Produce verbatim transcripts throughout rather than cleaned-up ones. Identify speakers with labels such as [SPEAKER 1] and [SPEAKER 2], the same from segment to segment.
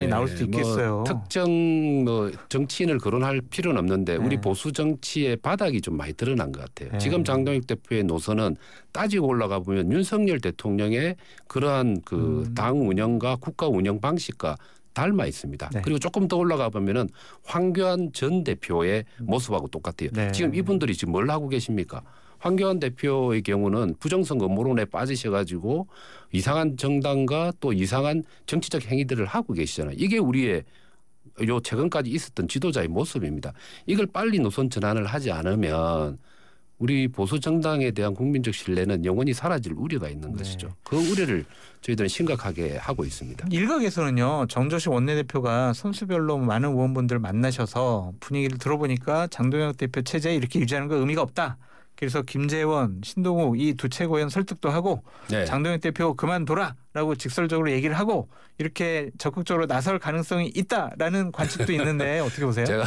[SPEAKER 1] 나올 수도 있겠어요.
[SPEAKER 2] 뭐 특정 뭐 정치인을 거론할 필요는 없는데 네. 우리 보수 정치의 바닥이 좀 많이 드러난 것 같아요. 네. 지금 장동혁 대표의 노선은 따지고 올라가 보면 윤석열 대통령의 그러한 그 당 음. 운영과 국가 운영 방식과 닮아 있습니다. 네. 그리고 조금 더 올라가 보면은 황교안 전 대표의 모습하고 똑같아요. 네. 지금 이분들이 지금 뭘 하고 계십니까? 황교안 대표의 경우는 부정선거 음모론에 빠지셔가지고 이상한 정당과 또 이상한 정치적 행위들을 하고 계시잖아요. 이게 우리의 요 최근까지 있었던 지도자의 모습입니다. 이걸 빨리 노선 전환을 하지 않으면 우리 보수 정당에 대한 국민적 신뢰는 영원히 사라질 우려가 있는 네. 것이죠. 그 우려를 저희들은 심각하게 하고 있습니다.
[SPEAKER 1] 일각에서는요. 정조식 원내대표가 선수별로 많은 의원분들 만나셔서 분위기를 들어보니까 장동혁 대표 체제 이렇게 유지하는 거 의미가 없다. 그래서 김재원, 신동욱 이 두 최고위원 설득도 하고 네. 장동혁 대표 그만둬라라고 직설적으로 얘기를 하고 이렇게 적극적으로 나설 가능성이 있다라는 관측도 있는데 어떻게 보세요?
[SPEAKER 2] 제가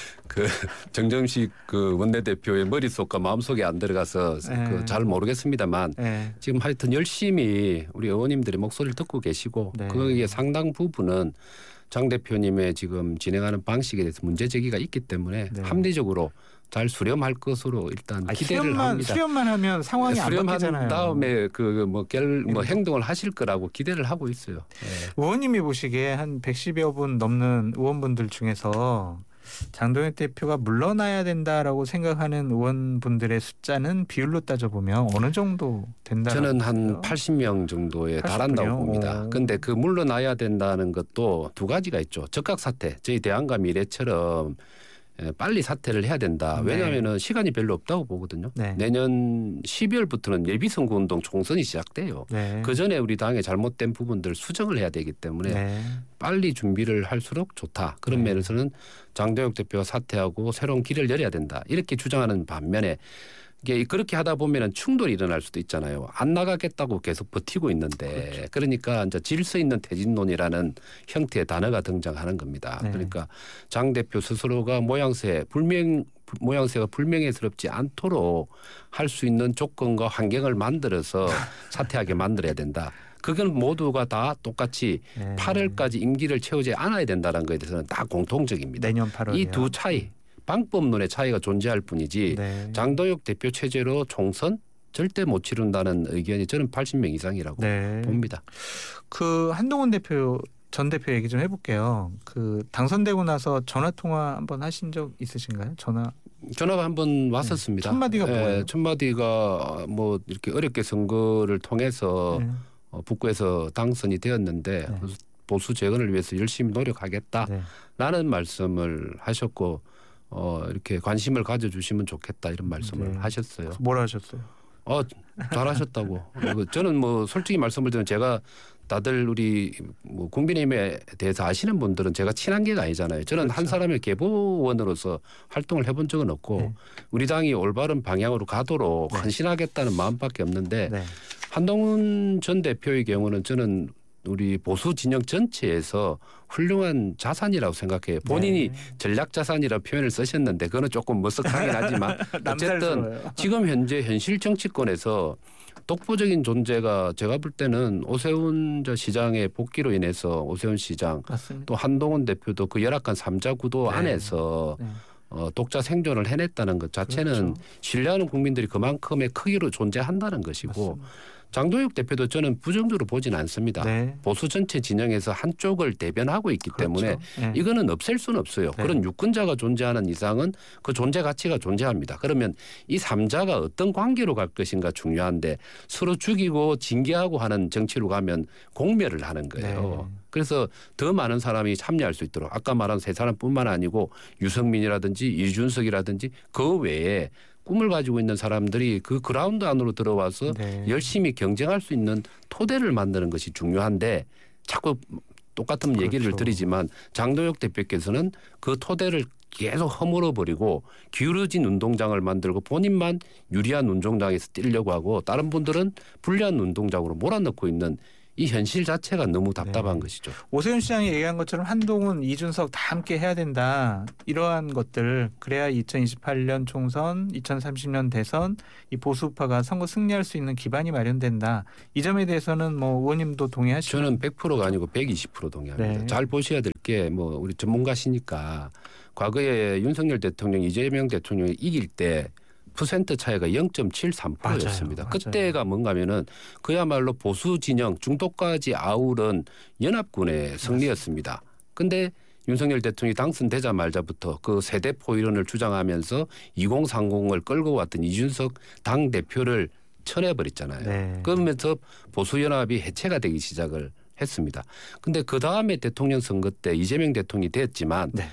[SPEAKER 2] 그 정점식 그 원내대표의 머릿속과 마음속에 안 들어가서 네. 그 잘 모르겠습니다만 네. 지금 하여튼 열심히 우리 의원님들의 목소리를 듣고 계시고 네. 거기에 상당 부분은 장 대표님의 지금 진행하는 방식에 대해서 문제 제기가 있기 때문에 네. 합리적으로 잘 수렴할 것으로 일단
[SPEAKER 1] 아,
[SPEAKER 2] 기대를
[SPEAKER 1] 수렴만,
[SPEAKER 2] 합니다.
[SPEAKER 1] 수렴만 하면 상황이 안 바뀌잖아요.
[SPEAKER 2] 수렴한 다음에 그 뭐 뭐 행동을 하실 거라고 기대를 하고 있어요. 네.
[SPEAKER 1] 의원님이 보시기에 한 백십여 분 넘는 의원분들 중에서 장동혁 대표가 물러나야 된다라고 생각하는 의원분들의 숫자는 비율로 따져보면 어느 정도 된다고
[SPEAKER 2] 저는 한 팔십 명 정도에 팔십 분이요? 달한다고 봅니다. 그런데 그 물러나야 된다는 것도 두 가지가 있죠. 적각 사태, 저희 대한과 미래처럼 빨리 사퇴를 해야 된다. 왜냐하면 네. 시간이 별로 없다고 보거든요. 네. 내년 십이월부터는 예비선거운동 총선이 시작돼요. 네. 그 전에 우리 당의 잘못된 부분들 수정을 해야 되기 때문에 네. 빨리 준비를 할수록 좋다. 그런 네. 면에서는 장동혁 대표가 사퇴하고 새로운 길을 열어야 된다. 이렇게 주장하는 반면에 이게 그렇게 하다 보면은 충돌이 일어날 수도 있잖아요. 안 나가겠다고 계속 버티고 있는데 그렇죠. 그러니까 이제 질서 있는 퇴진론이라는 형태의 단어가 등장하는 겁니다. 네. 그러니까 장 대표 스스로가 모양새 불명 모양새가 불명예스럽지 않도록 할 수 있는 조건과 환경을 만들어서 사퇴하게 만들어야 된다. 그건 모두가 다 똑같이 네. 팔월까지 임기를 채우지 않아야 된다는 것에 대해서는 다 공통적입니다.
[SPEAKER 1] 내년 팔월이요.
[SPEAKER 2] 이 두 차이. 방법론의 차이가 존재할 뿐이지 네. 장동혁 대표 체제로 총선 절대 못 치른다는 의견이 저는 팔십 명 이상이라고 네. 봅니다.
[SPEAKER 1] 그 한동훈 대표 전 대표 얘기 좀 해볼게요. 그 당선되고 나서 전화 통화 한번 하신 적 있으신가요? 전화
[SPEAKER 2] 전화가 한번 왔었습니다.
[SPEAKER 1] 네. 첫 마디가 뭐예요?
[SPEAKER 2] 네, 첫 마디가 뭐 이렇게 어렵게 선거를 통해서 네. 어, 북구에서 당선이 되었는데 네. 보수 재건을 위해서 열심히 노력하겠다라는 네. 말씀을 하셨고. 어 이렇게 관심을 가져주시면 좋겠다 이런 말씀을 네. 하셨어요.
[SPEAKER 1] 뭐라 하셨어요?
[SPEAKER 2] 어 잘하셨다고. 저는 뭐 솔직히 말씀을 드리면 제가 다들 우리 뭐 국민의힘에 대해서 아시는 분들은 제가 친한 게가 아니잖아요. 저는 그렇죠. 한 사람의 계보원으로서 활동을 해본 적은 없고 네. 우리 당이 올바른 방향으로 가도록 네. 헌신하겠다는 마음밖에 없는데 네. 한동훈 전 대표의 경우는 저는 우리 보수 진영 전체에서 훌륭한 자산이라고 생각해요. 본인이 네. 전략 자산이라는 표현을 쓰셨는데 그거는 조금 머쓱하긴 하지만 어쨌든 지금 현재 현실 정치권에서 독보적인 존재가 제가 볼 때는 오세훈 시장의 복귀로 인해서 오세훈 시장
[SPEAKER 1] 맞습니다.
[SPEAKER 2] 또 한동훈 대표도 그 열악한 삼자 구도 네. 안에서 네. 어, 독자 생존을 해냈다는 것 자체는 그렇죠. 신뢰하는 국민들이 그만큼의 크기로 존재한다는 것이고 맞습니다. 장동혁 대표도 저는 부정적으로 보진 않습니다. 네. 보수 전체 진영에서 한쪽을 대변하고 있기 그렇죠. 때문에 네. 이거는 없앨 수는 없어요. 네. 그런 유권자가 존재하는 이상은 그 존재 가치가 존재합니다. 그러면 이 삼자가 어떤 관계로 갈 것인가 중요한데 서로 죽이고 징계하고 하는 정치로 가면 공멸을 하는 거예요. 네. 그래서 더 많은 사람이 참여할 수 있도록 아까 말한 세 사람뿐만 아니고 유승민이라든지 이준석이라든지 그 외에 꿈을 가지고 있는 사람들이 그 그라운드 안으로 들어와서 네. 열심히 경쟁할 수 있는 토대를 만드는 것이 중요한데 자꾸 똑같은 그렇죠. 얘기를 드리지만 장동혁 대표께서는 그 토대를 계속 허물어버리고 기울어진 운동장을 만들고 본인만 유리한 운동장에서 뛰려고 하고 다른 분들은 불리한 운동장으로 몰아넣고 있는 이 현실 자체가 너무 답답한 네. 것이죠.
[SPEAKER 1] 오세훈 시장이 얘기한 것처럼 한동훈, 이준석 다 함께 해야 된다. 이러한 것들 그래야 이천이십팔 년 총선, 이천삼십 년 대선 이 보수파가 선거 승리할 수 있는 기반이 마련된다. 이 점에 대해서는 뭐 의원님도 동의하시죠?
[SPEAKER 2] 저는 백 퍼센트가 아니고 백이십 퍼센트 동의합니다. 네. 잘 보셔야 될 게 뭐 우리 전문가시니까 과거에 윤석열 대통령, 이재명 대통령이 이길 때 퍼센트 차이가 영 점 칠삼 퍼센트였습니다.
[SPEAKER 1] 맞아요,
[SPEAKER 2] 그때가 뭔가면은 그야말로 보수 진영 중도까지 아우른 연합군의 승리였습니다. 근데 윤석열 대통령이 당선되자마자부터 그 세대포 이론을 주장하면서 이공삼공을 끌고 왔던 이준석 당대표를 쳐내버렸잖아요.
[SPEAKER 1] 네.
[SPEAKER 2] 그러면서 보수연합이 해체가 되기 시작을 했습니다. 근데 그 다음에 대통령 선거 때 이재명 대통령이 됐지만
[SPEAKER 1] 네.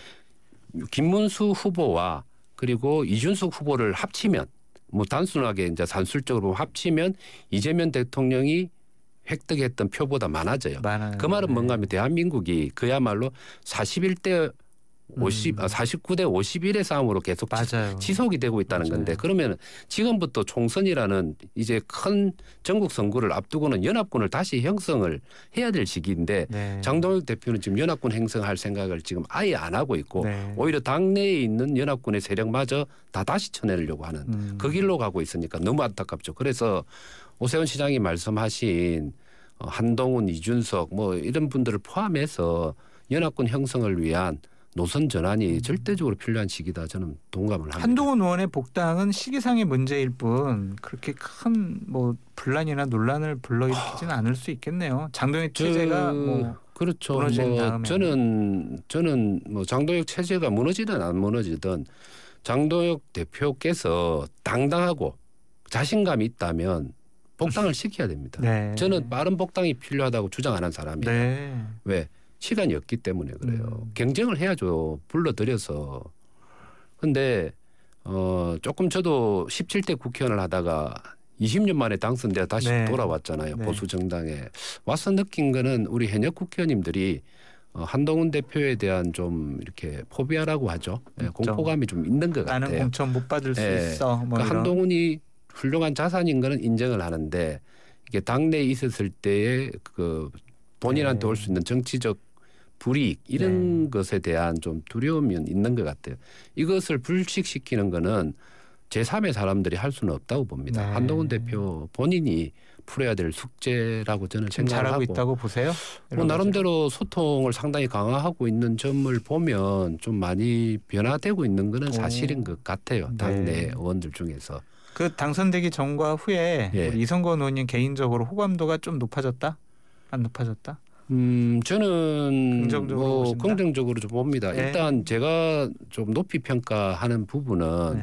[SPEAKER 2] 김문수 후보와 그리고 이준석 후보를 합치면 뭐 단순하게 이제 산술적으로 합치면 이재명 대통령이 획득했던 표보다 많아져요.
[SPEAKER 1] 많아요.
[SPEAKER 2] 그 말은
[SPEAKER 1] 네.
[SPEAKER 2] 뭔가 하면 대한민국이 그야말로 사십일 대 오십,
[SPEAKER 1] 음.
[SPEAKER 2] 아, 사십구 대 오십일의 싸움으로 계속
[SPEAKER 1] 맞아요.
[SPEAKER 2] 지속이 되고 있다는
[SPEAKER 1] 맞아요.
[SPEAKER 2] 건데 그러면 지금부터 총선이라는 이제 큰 전국 선거를 앞두고는 연합군을 다시 형성을 해야 될 시기인데
[SPEAKER 1] 네.
[SPEAKER 2] 장동혁 대표는 지금 연합군 형성할 생각을 지금 아예 안 하고 있고
[SPEAKER 1] 네.
[SPEAKER 2] 오히려 당내에 있는 연합군의 세력마저 다 다시 쳐내려고 하는
[SPEAKER 1] 음.
[SPEAKER 2] 그 길로 가고 있으니까 너무 안타깝죠. 그래서 오세훈 시장이 말씀하신 한동훈, 이준석 뭐 이런 분들을 포함해서 연합군 형성을 위한 노선 전환이 절대적으로 필요한 시기다. 저는 동감을 합니다.
[SPEAKER 1] 한동훈 의원의 복당은 시기상의 문제일 뿐 그렇게 큰 뭐 분란이나 논란을 불러일으키지는 않을 수 있겠네요. 장동혁 체제가 뭐
[SPEAKER 2] 그렇죠.
[SPEAKER 1] 무너진
[SPEAKER 2] 뭐
[SPEAKER 1] 다음에
[SPEAKER 2] 저는 저는 뭐 장동혁 체제가 무너지든 안 무너지든 장동혁 대표께서 당당하고 자신감이 있다면 복당을 시켜야 됩니다.
[SPEAKER 1] 네.
[SPEAKER 2] 저는 빠른 복당이 필요하다고 주장하는 사람이에요.
[SPEAKER 1] 네.
[SPEAKER 2] 왜? 시간이 없기 때문에 그래요.
[SPEAKER 1] 음.
[SPEAKER 2] 경쟁을 해야죠. 불러들여서. 근데 어 조금 저도 십칠 대 국회의원을 하다가 이십 년 만에 당선돼서 다시
[SPEAKER 1] 네.
[SPEAKER 2] 돌아왔잖아요.
[SPEAKER 1] 네.
[SPEAKER 2] 보수 정당에. 와서 느낀 거는 우리 현역 국회의원님들이 어, 한동훈 대표에 대한 좀 이렇게 포비아라고 하죠. 예, 공포감이 좀 있는 것
[SPEAKER 1] 나는
[SPEAKER 2] 같아요.
[SPEAKER 1] 공천 못 받을 수
[SPEAKER 2] 예.
[SPEAKER 1] 있어. 뭐
[SPEAKER 2] 그러니까
[SPEAKER 1] 이런.
[SPEAKER 2] 한동훈이 훌륭한 자산인 거는 인정을 하는데 이게 당내에 있었을 때의 그 본인한테
[SPEAKER 1] 네.
[SPEAKER 2] 올 수 있는 정치적 불이익 이런
[SPEAKER 1] 네.
[SPEAKER 2] 것에 대한 좀 두려움이 있는 것 같아요. 이것을 불식시키는 거는 제삼의 사람들이 할 수는 없다고 봅니다.
[SPEAKER 1] 네.
[SPEAKER 2] 한동훈 대표 본인이 풀어야 될 숙제라고 저는
[SPEAKER 1] 지금
[SPEAKER 2] 생각을
[SPEAKER 1] 잘하고
[SPEAKER 2] 하고
[SPEAKER 1] 있다고 보세요?
[SPEAKER 2] 뭐 나름대로 소통을 상당히 강화하고 있는 점을 보면 좀 많이 변화되고 있는 것은 사실인
[SPEAKER 1] 오.
[SPEAKER 2] 것 같아요. 당내
[SPEAKER 1] 네.
[SPEAKER 2] 의원들 중에서.
[SPEAKER 1] 그 당선되기 전과 후에
[SPEAKER 2] 예.
[SPEAKER 1] 우리 이성건 의원님 개인적으로 호감도가 좀 높아졌다? 안 높아졌다?
[SPEAKER 2] 음 저는
[SPEAKER 1] 긍정적으로
[SPEAKER 2] 뭐
[SPEAKER 1] 보신다?
[SPEAKER 2] 긍정적으로 좀 봅니다.
[SPEAKER 1] 네.
[SPEAKER 2] 일단 제가 좀 높이 평가하는 부분은
[SPEAKER 1] 네.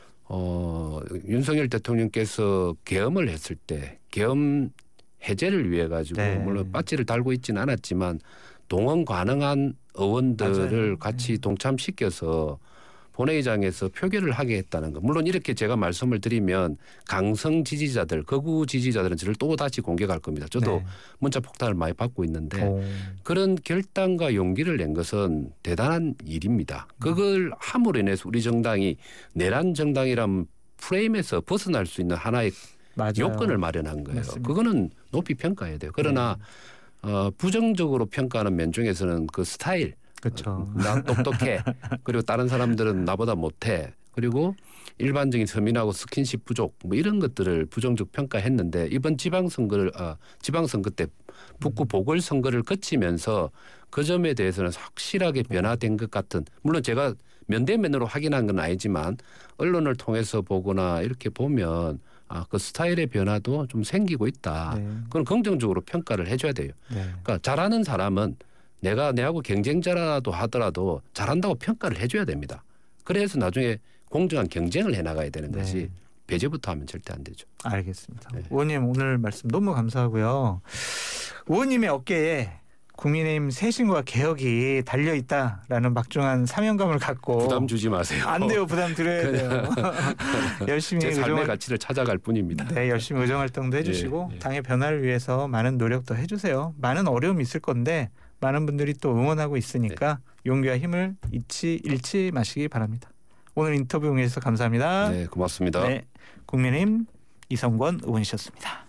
[SPEAKER 2] 어, 윤석열 대통령께서 계엄을 했을 때 계엄 해제를 위해 가지고
[SPEAKER 1] 네.
[SPEAKER 2] 물론 배지를 달고 있지는 않았지만 동원 가능한 의원들을
[SPEAKER 1] 맞아요.
[SPEAKER 2] 같이
[SPEAKER 1] 네.
[SPEAKER 2] 동참시켜서 본회의장에서 표결을 하게 했다는 거. 물론 이렇게 제가 말씀을 드리면 강성 지지자들, 극우 지지자들은 저를 또 다시 공격할 겁니다. 저도
[SPEAKER 1] 네.
[SPEAKER 2] 문자 폭탄을 많이 받고 있는데
[SPEAKER 1] 오.
[SPEAKER 2] 그런 결단과 용기를 낸 것은 대단한 일입니다. 그걸 함으로 인해서 우리 정당이 내란 정당이란 프레임에서 벗어날 수 있는 하나의
[SPEAKER 1] 맞아요.
[SPEAKER 2] 요건을 마련한 거예요.
[SPEAKER 1] 맞습니다.
[SPEAKER 2] 그거는 높이 평가해야 돼요. 그러나
[SPEAKER 1] 네.
[SPEAKER 2] 어, 부정적으로 평가하는 면 중에서는 그 스타일,
[SPEAKER 1] 그렇죠.
[SPEAKER 2] 난 똑똑해. 그리고 다른 사람들은 나보다 못해. 그리고 일반적인 서민하고 스킨십 부족 뭐 이런 것들을 부정적 평가했는데 이번 지방선거를 아, 지방선거 때 북구 보궐선거를 거치면서 그 점에 대해서는 확실하게 변화된 것 같은 물론 제가 면대면으로 확인한 건 아니지만 언론을 통해서 보거나 이렇게 보면 아, 그 스타일의 변화도 좀 생기고 있다.
[SPEAKER 1] 네.
[SPEAKER 2] 그건 긍정적으로 평가를 해줘야 돼요.
[SPEAKER 1] 네.
[SPEAKER 2] 그러니까 잘하는 사람은 내가 내하고 경쟁자라도 하더라도 잘한다고 평가를 해줘야 됩니다. 그래서 나중에 공정한 경쟁을 해나가야 되는
[SPEAKER 1] 네.
[SPEAKER 2] 것이 배제부터 하면 절대 안 되죠.
[SPEAKER 1] 알겠습니다.
[SPEAKER 2] 네.
[SPEAKER 1] 의원님 오늘 말씀 너무 감사하고요. 의원님의 어깨에 국민의힘 쇄신과 개혁이 달려 있다라는 막중한 사명감을 갖고
[SPEAKER 2] 부담 주지 마세요.
[SPEAKER 1] 안 돼요. 부담 드려야 돼요. 열심히
[SPEAKER 2] 제 삶의
[SPEAKER 1] 의정
[SPEAKER 2] 가치를 찾아갈 뿐입니다.
[SPEAKER 1] 네, 열심히 의정 활동도 해주시고
[SPEAKER 2] 예, 예.
[SPEAKER 1] 당의 변화를 위해서 많은 노력도 해주세요. 많은 어려움이 있을 건데 많은 분들이 또 응원하고 있으니까 네. 용기와 힘을 잃지 잃지 마시기 바랍니다. 오늘 인터뷰 응해주셔서 감사합니다.
[SPEAKER 2] 네, 고맙습니다.
[SPEAKER 1] 네, 국민의힘 이성건 의원이셨습니다.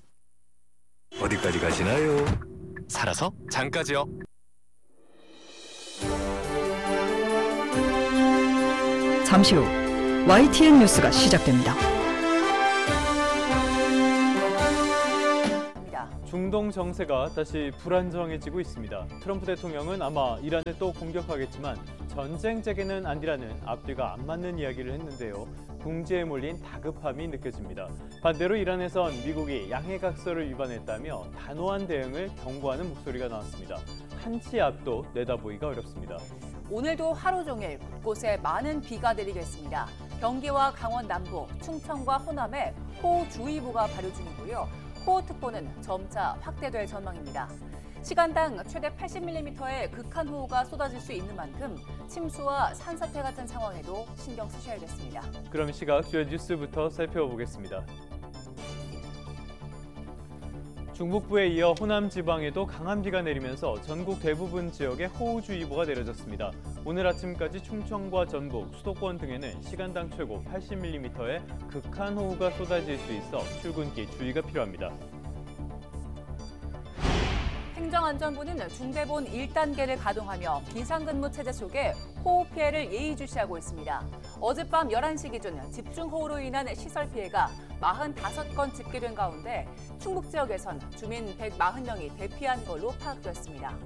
[SPEAKER 3] 어디까지 가시나요? 살아서 장까지요.
[SPEAKER 4] 잠시 후 와이티엔 뉴스가 시작됩니다.
[SPEAKER 5] 중도 중동 정세가 다시 불안정해지고 있습니다. 트럼프 대통령은 아마 이란을 또 공격하겠지만 전쟁 재개는 아니라는 앞뒤가 안 맞는 이야기를 했는데요. 궁지에 몰린 다급함이 느껴집니다. 반대로 이란에선 미국이 양해각서를 위반했다며 단호한 대응을 경고하는 목소리가 나왔습니다. 한치 앞도 내다보기가 어렵습니다.
[SPEAKER 6] 오늘도 하루 종일 곳곳에 많은 비가 내리겠습니다. 경기와 강원 남부, 충청과 호남에 호우주의보가 발효 중이고요. 호우특보는 점차 확대될 전망입니다. 시간당 최대 팔십 밀리미터의 극한 호우가 쏟아질 수 있는 만큼 침수와 산사태 같은 상황에도 신경 쓰셔야겠습니다.
[SPEAKER 5] 그럼 시각 주요 뉴스부터 살펴보겠습니다. 중북부에 이어 호남 지방에도 강한 비가 내리면서 전국 대부분 지역에 호우주의보가 내려졌습니다. 오늘 아침까지 충청과 전북, 수도권 등에는 시간당 최고 팔십 밀리미터의 극한 호우가 쏟아질 수 있어 출근길 주의가 필요합니다.
[SPEAKER 6] 행정안전부는 중대본 일 단계를 가동하며 비상근무 체제 속에 호우 피해를 예의주시하고 있습니다. 어젯밤 열한 시 기준 집중호우로 인한 시설 피해가 사십오 건 집계된 가운데 충북 지역에선 주민 백사십 명이 대피한 걸로 파악됐습니다.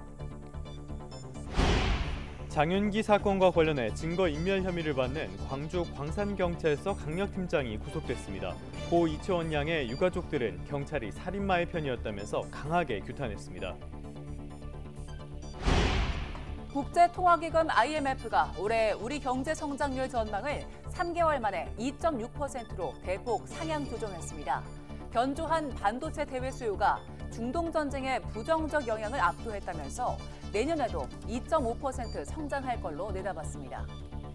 [SPEAKER 5] 장윤기 사건과 관련해 증거인멸 혐의를 받는 광주 광산경찰서 강력팀장이 구속됐습니다. 고 이채원 양의 유가족들은 경찰이 살인마의 편이었다면서 강하게 규탄했습니다.
[SPEAKER 6] 국제통화기금 아이엠에프가 올해 우리 경제 성장률 전망을 삼 개월 만에 이 점 육 퍼센트로 대폭 상향 조정했습니다. 견조한 반도체 대외 수요가 중동 전쟁의 부정적 영향을 압도했다면서 내년에도 이 점 오 퍼센트 성장할 걸로 내다봤습니다.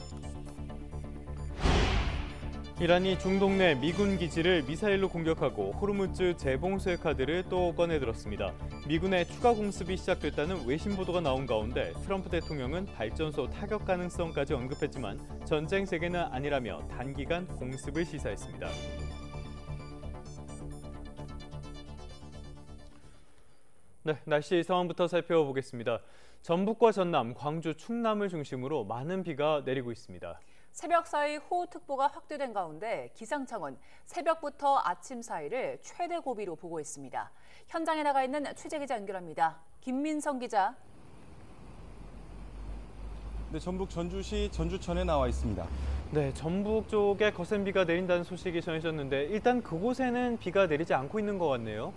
[SPEAKER 5] 이란이 중동 내 미군 기지를 미사일로 공격하고 호르무즈 재봉쇄 카드를 또 꺼내들었습니다. 미군의 추가 공습이 시작됐다는 외신 보도가 나온 가운데 트럼프 대통령은 발전소 타격 가능성까지 언급했지만 전쟁 세계는 아니라며 단기간 공습을 시사했습니다. 네, 날씨 상황부터 살펴보겠습니다. 전북과 전남, 광주, 충남을 중심으로 많은 비가 내리고 있습니다.
[SPEAKER 6] 새벽 사이 호우특보가 확대된 가운데 기상청은 새벽부터 아침 사이를 최대 고비로 보고 있습니다. 현장에 나가 있는 취재기자 연결합니다. 김민성 기자.
[SPEAKER 7] 네, 전북 전주시 전주천에 나와 있습니다.
[SPEAKER 5] 네, 전북 쪽에 거센 비가 내린다는 소식이 전해졌는데 일단 그곳에는 비가 내리지 않고 있는 것 같네요.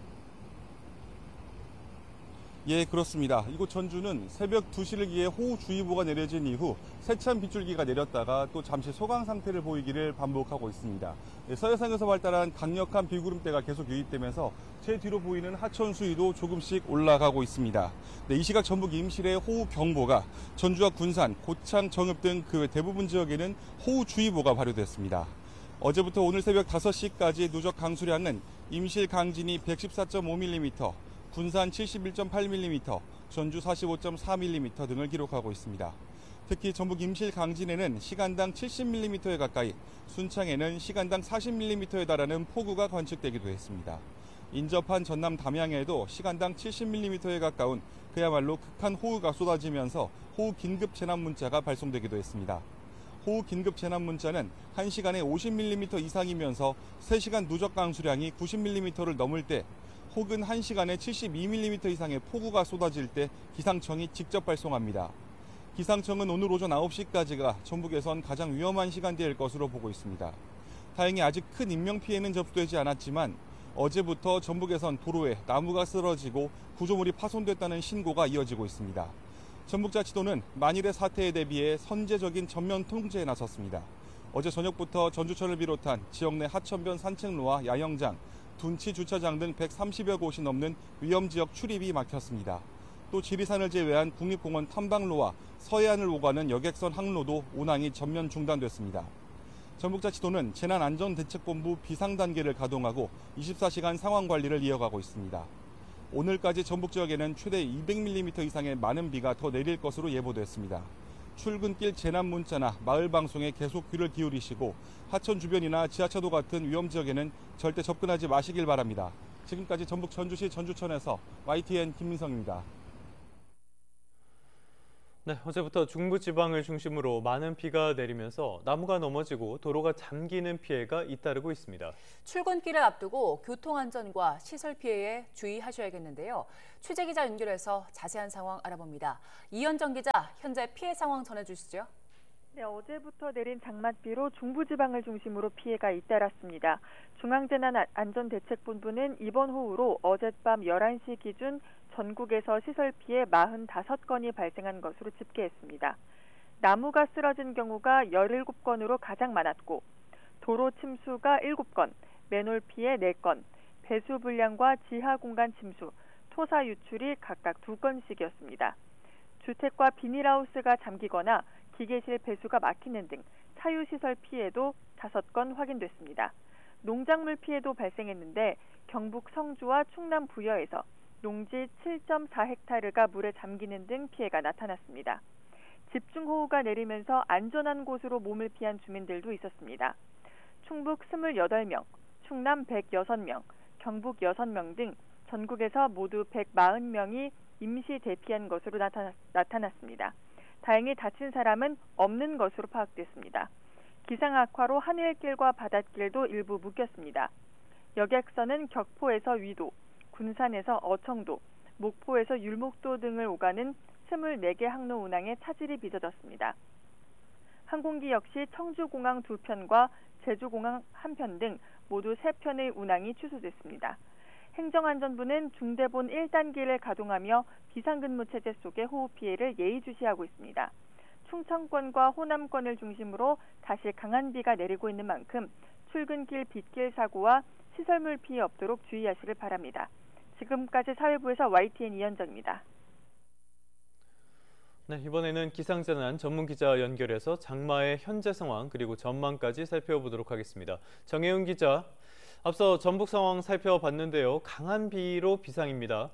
[SPEAKER 7] 예, 그렇습니다. 이곳 전주는 새벽 두 시를 기해 호우주의보가 내려진 이후 세찬 빗줄기가 내렸다가 또 잠시 소강 상태를 보이기를 반복하고 있습니다. 예, 서해상에서 발달한 강력한 비구름대가 계속 유입되면서 제 뒤로 보이는 하천 수위도 조금씩 올라가고 있습니다. 네, 이 시각 전북 임실의 호우경보가 전주와 군산, 고창, 정읍 등 그 대부분 지역에는 호우주의보가 발효됐습니다. 어제부터 오늘 새벽 다섯 시까지 누적 강수량은 임실 강진이 백십사 점 오 밀리미터, 군산 칠십일 점 팔 밀리미터, 전주 사십오 점 사 밀리미터 등을 기록하고 있습니다. 특히 전북 임실 강진에는 시간당 칠십 밀리미터에 가까이, 순창에는 시간당 사십 밀리미터에 달하는 폭우가 관측되기도 했습니다. 인접한 전남 담양에도 시간당 칠십 밀리미터에 가까운 그야말로 극한 호우가 쏟아지면서 호우 긴급 재난 문자가 발송되기도 했습니다. 호우 긴급 재난 문자는 한 시간에 오십 밀리미터 이상이면서 세 시간 누적 강수량이 구십 밀리미터를 넘을 때 혹은 한 시간에 칠십이 밀리미터 이상의 폭우가 쏟아질 때 기상청이 직접 발송합니다. 기상청은 오늘 오전 아홉 시까지가 전북에선 가장 위험한 시간대일 것으로 보고 있습니다. 다행히 아직 큰 인명피해는 접수되지 않았지만 어제부터 전북에선 도로에 나무가 쓰러지고 구조물이 파손됐다는 신고가 이어지고 있습니다. 전북자치도는 만일의 사태에 대비해 선제적인 전면 통제에 나섰습니다. 어제 저녁부터 전주천을 비롯한 지역 내 하천변 산책로와 야영장, 둔치 주차장 등 백삼십여 곳이 넘는 위험지역 출입이 막혔습니다. 또 지리산을 제외한 국립공원 탐방로와 서해안을 오가는 여객선 항로도 운항이 전면 중단됐습니다. 전북자치도는 재난안전대책본부 비상단계를 가동하고 이십사 시간 상황관리를 이어가고 있습니다. 오늘까지 전북 지역에는 최대 이백 밀리미터 이상의 많은 비가 더 내릴 것으로 예보됐습니다. 출근길 재난문자나 마을방송에 계속 귀를 기울이시고 하천 주변이나 지하차도 같은 위험지역에는 절대 접근하지 마시길 바랍니다. 지금까지 전북 전주시 전주천에서 와이티엔 김민성입니다.
[SPEAKER 5] 네, 어제부터 중부지방을 중심으로 많은 비가 내리면서 나무가 넘어지고 도로가 잠기는 피해가 잇따르고 있습니다.
[SPEAKER 6] 출근길을 앞두고 교통안전과 시설 피해에 주의하셔야겠는데요. 취재기자 연결해서 자세한 상황 알아봅니다. 이현정 기자, 현재 피해 상황 전해주시죠.
[SPEAKER 8] 네, 어제부터 내린 장맛비로 중부지방을 중심으로 피해가 잇따랐습니다. 중앙재난안전대책본부는 이번 호우로 어젯밤 열한 시 기준 전국에서 시설 피해 사십오 건이 발생한 것으로 집계했습니다. 나무가 쓰러진 경우가 열일곱 건으로 가장 많았고 도로 침수가 일곱 건, 맨홀 피해 네 건, 배수 불량과 지하 공간 침수, 토사 유출이 각각 두 건씩이었습니다. 주택과 비닐하우스가 잠기거나 기계실 배수가 막히는 등 사유시설 피해도 다섯 건 확인됐습니다. 농작물 피해도 발생했는데 경북 성주와 충남 부여에서 농지 칠 점 사 헥타르가 물에 잠기는 등 피해가 나타났습니다. 집중호우가 내리면서 안전한 곳으로 몸을 피한 주민들도 있었습니다. 충북 이십팔 명, 충남 백육 명, 경북 여섯 명 등 전국에서 모두 백사십 명이 임시 대피한 것으로 나타났, 나타났습니다. 다행히 다친 사람은 없는 것으로 파악됐습니다. 기상 악화로 하늘길과 바닷길도 일부 묶였습니다. 여객선은 격포에서 위도, 군산에서 어청도, 목포에서 율목도 등을 오가는 이십사 개 항로 운항에 차질이 빚어졌습니다. 항공기 역시 청주공항 두 편과 제주공항 한 편 등 모두 세 편의 운항이 취소됐습니다. 행정안전부는 중대본 일 단계를 가동하며 비상근무 체제 속의 호우 피해를 예의주시하고 있습니다. 충청권과 호남권을 중심으로 다시 강한 비가 내리고 있는 만큼 출근길 빗길 사고와 시설물 피해 없도록 주의하시길 바랍니다. 지금까지 사회부에서 와이티엔 이현정입니다.
[SPEAKER 5] 네, 이번에는 기상재난 전문기자 연결해서 장마의 현재 상황 그리고 전망까지 살펴보도록 하겠습니다. 정혜은 기자, 앞서 전북 상황 살펴봤는데요. 강한 비로 비상입니다.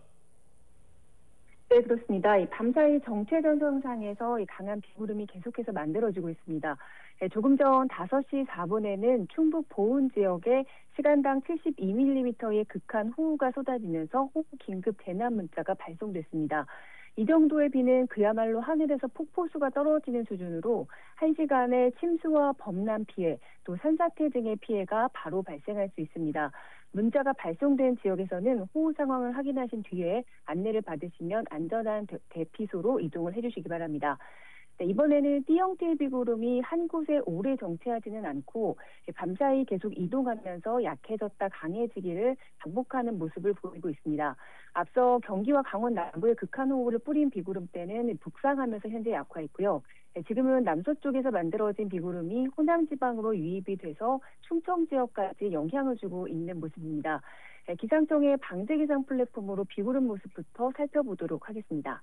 [SPEAKER 9] 네, 그렇습니다. 이 밤사이 정체전선상에서 이 강한 비구름이 계속해서 만들어지고 있습니다. 네, 조금 전 다섯 시 사 분에는 충북 보은 지역에 시간당 칠십이 밀리미터의 극한 호우가 쏟아지면서 호우 긴급 재난 문자가 발송됐습니다. 이 정도의 비는 그야말로 하늘에서 폭포수가 떨어지는 수준으로 한 시간에 침수와 범람 피해, 또 산사태 등의 피해가 바로 발생할 수 있습니다. 문자가 발송된 지역에서는 호우 상황을 확인하신 뒤에 안내를 받으시면 안전한 대피소로 이동을 해주시기 바랍니다. 네, 이번에는 D형태의 비구름이 한 곳에 오래 정체하지는 않고 밤사이 계속 이동하면서 약해졌다 강해지기를 반복하는 모습을 보이고 있습니다. 앞서 경기와 강원 남부에 극한 호우를 뿌린 비구름 때는 북상하면서 현재 약화했고요. 네, 지금은 남서쪽에서 만들어진 비구름이 호남 지방으로 유입이 돼서 충청 지역까지 영향을 주고 있는 모습입니다. 네, 기상청의 방재기상 플랫폼으로 비구름 모습부터 살펴보도록 하겠습니다.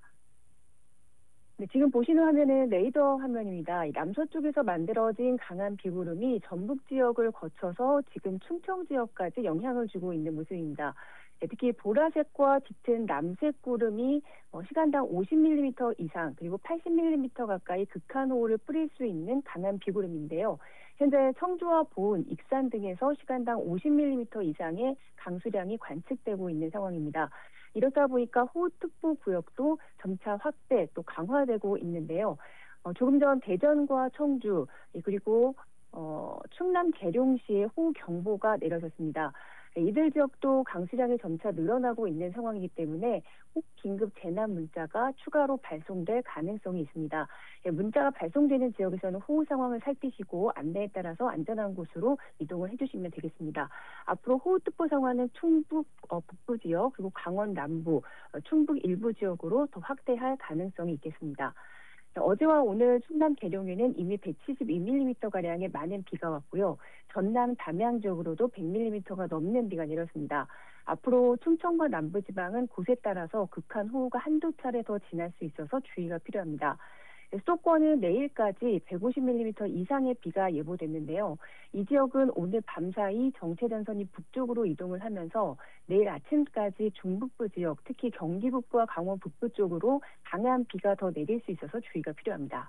[SPEAKER 9] 네, 지금 보시는 화면은 레이더 화면입니다. 남서쪽에서 만들어진 강한 비구름이 전북 지역을 거쳐서 지금 충청 지역까지 영향을 주고 있는 모습입니다. 네, 특히 보라색과 짙은 남색 구름이 시간당 오십 밀리미터 이상 그리고 팔십 밀리미터 가까이 극한 호우를 뿌릴 수 있는 강한 비구름인데요. 현재 청주와 보은, 익산 등에서 시간당 오십 밀리미터 이상의 강수량이 관측되고 있는 상황입니다. 이렇다 보니까 호우특보 구역도 점차 확대 또 강화되고 있는데요. 어, 조금 전 대전과 청주 그리고 어, 충남 계룡시에 호우 경보가 내려졌습니다. 이들 지역도 강수량이 점차 늘어나고 있는 상황이기 때문에 혹 긴급 재난 문자가 추가로 발송될 가능성이 있습니다. 문자가 발송되는 지역에서는 호우 상황을 살피시고 안내에 따라서 안전한 곳으로 이동을 해주시면 되겠습니다. 앞으로 호우특보 상황은 충북 어, 북부 지역 그리고 강원 남부, 어, 충북 일부 지역으로 더 확대할 가능성이 있겠습니다. 어제와 오늘 충남 계룡에는 이미 백칠십이 밀리미터가량의 많은 비가 왔고요. 전남 담양 지역으로도 백 밀리미터가 넘는 비가 내렸습니다. 앞으로 충청과 남부지방은 곳에 따라서 극한 호우가 한두 차례 더 지날 수 있어서 주의가 필요합니다. 수도권은 내일까지 백오십 밀리미터 이상의 비가 예보됐는데요. 이 지역은 오늘 밤사이 정체전선이 북쪽으로 이동을 하면서 내일 아침까지 중북부 지역, 특히 경기 북부와 강원 북부 쪽으로 강한 비가 더 내릴 수 있어서 주의가 필요합니다.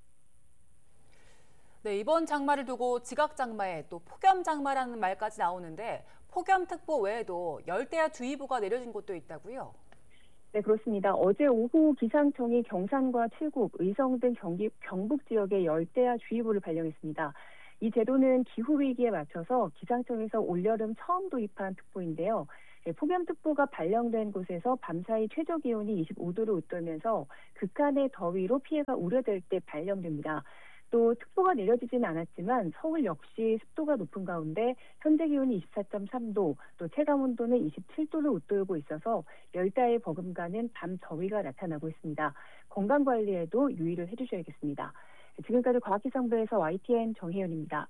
[SPEAKER 6] 네, 이번 장마를 두고 지각장마에 또 폭염장마라는 말까지 나오는데 폭염특보 외에도 열대야주의보가 내려진 곳도 있다고요?
[SPEAKER 9] 네, 그렇습니다. 어제 오후 기상청이 경산과 칠곡, 의성 등 경기, 경북 지역에 열대야 주의보를 발령했습니다. 이 제도는 기후위기에 맞춰서 기상청에서 올여름 처음 도입한 특보인데요. 폭염특보가 발령된 곳에서 밤사이 최저기온이 이십오 도를 웃돌면서 극한의 더위로 피해가 우려될 때 발령됩니다. 또 특보가 내려지지는 않았지만 서울 역시 습도가 높은 가운데 현재 기온이 이십사 점 삼 도, 또 체감온도는 이십칠 도를 웃돌고 있어서 열대야에 버금가는 밤 더위가 나타나고 있습니다. 건강관리에도 유의를 해주셔야겠습니다. 지금까지 과학기상부에서 와이티엔 정혜연입니다.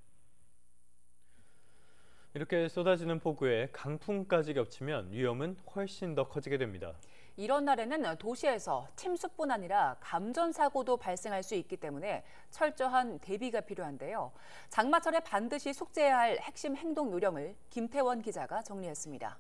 [SPEAKER 5] 이렇게 쏟아지는 폭우에 강풍까지 겹치면 위험은 훨씬 더 커지게 됩니다.
[SPEAKER 6] 이런 날에는 도시에서 침수뿐 아니라 감전사고도 발생할 수 있기 때문에 철저한 대비가 필요한데요. 장마철에 반드시 숙지해야 할 핵심 행동 요령을 김태원 기자가 정리했습니다.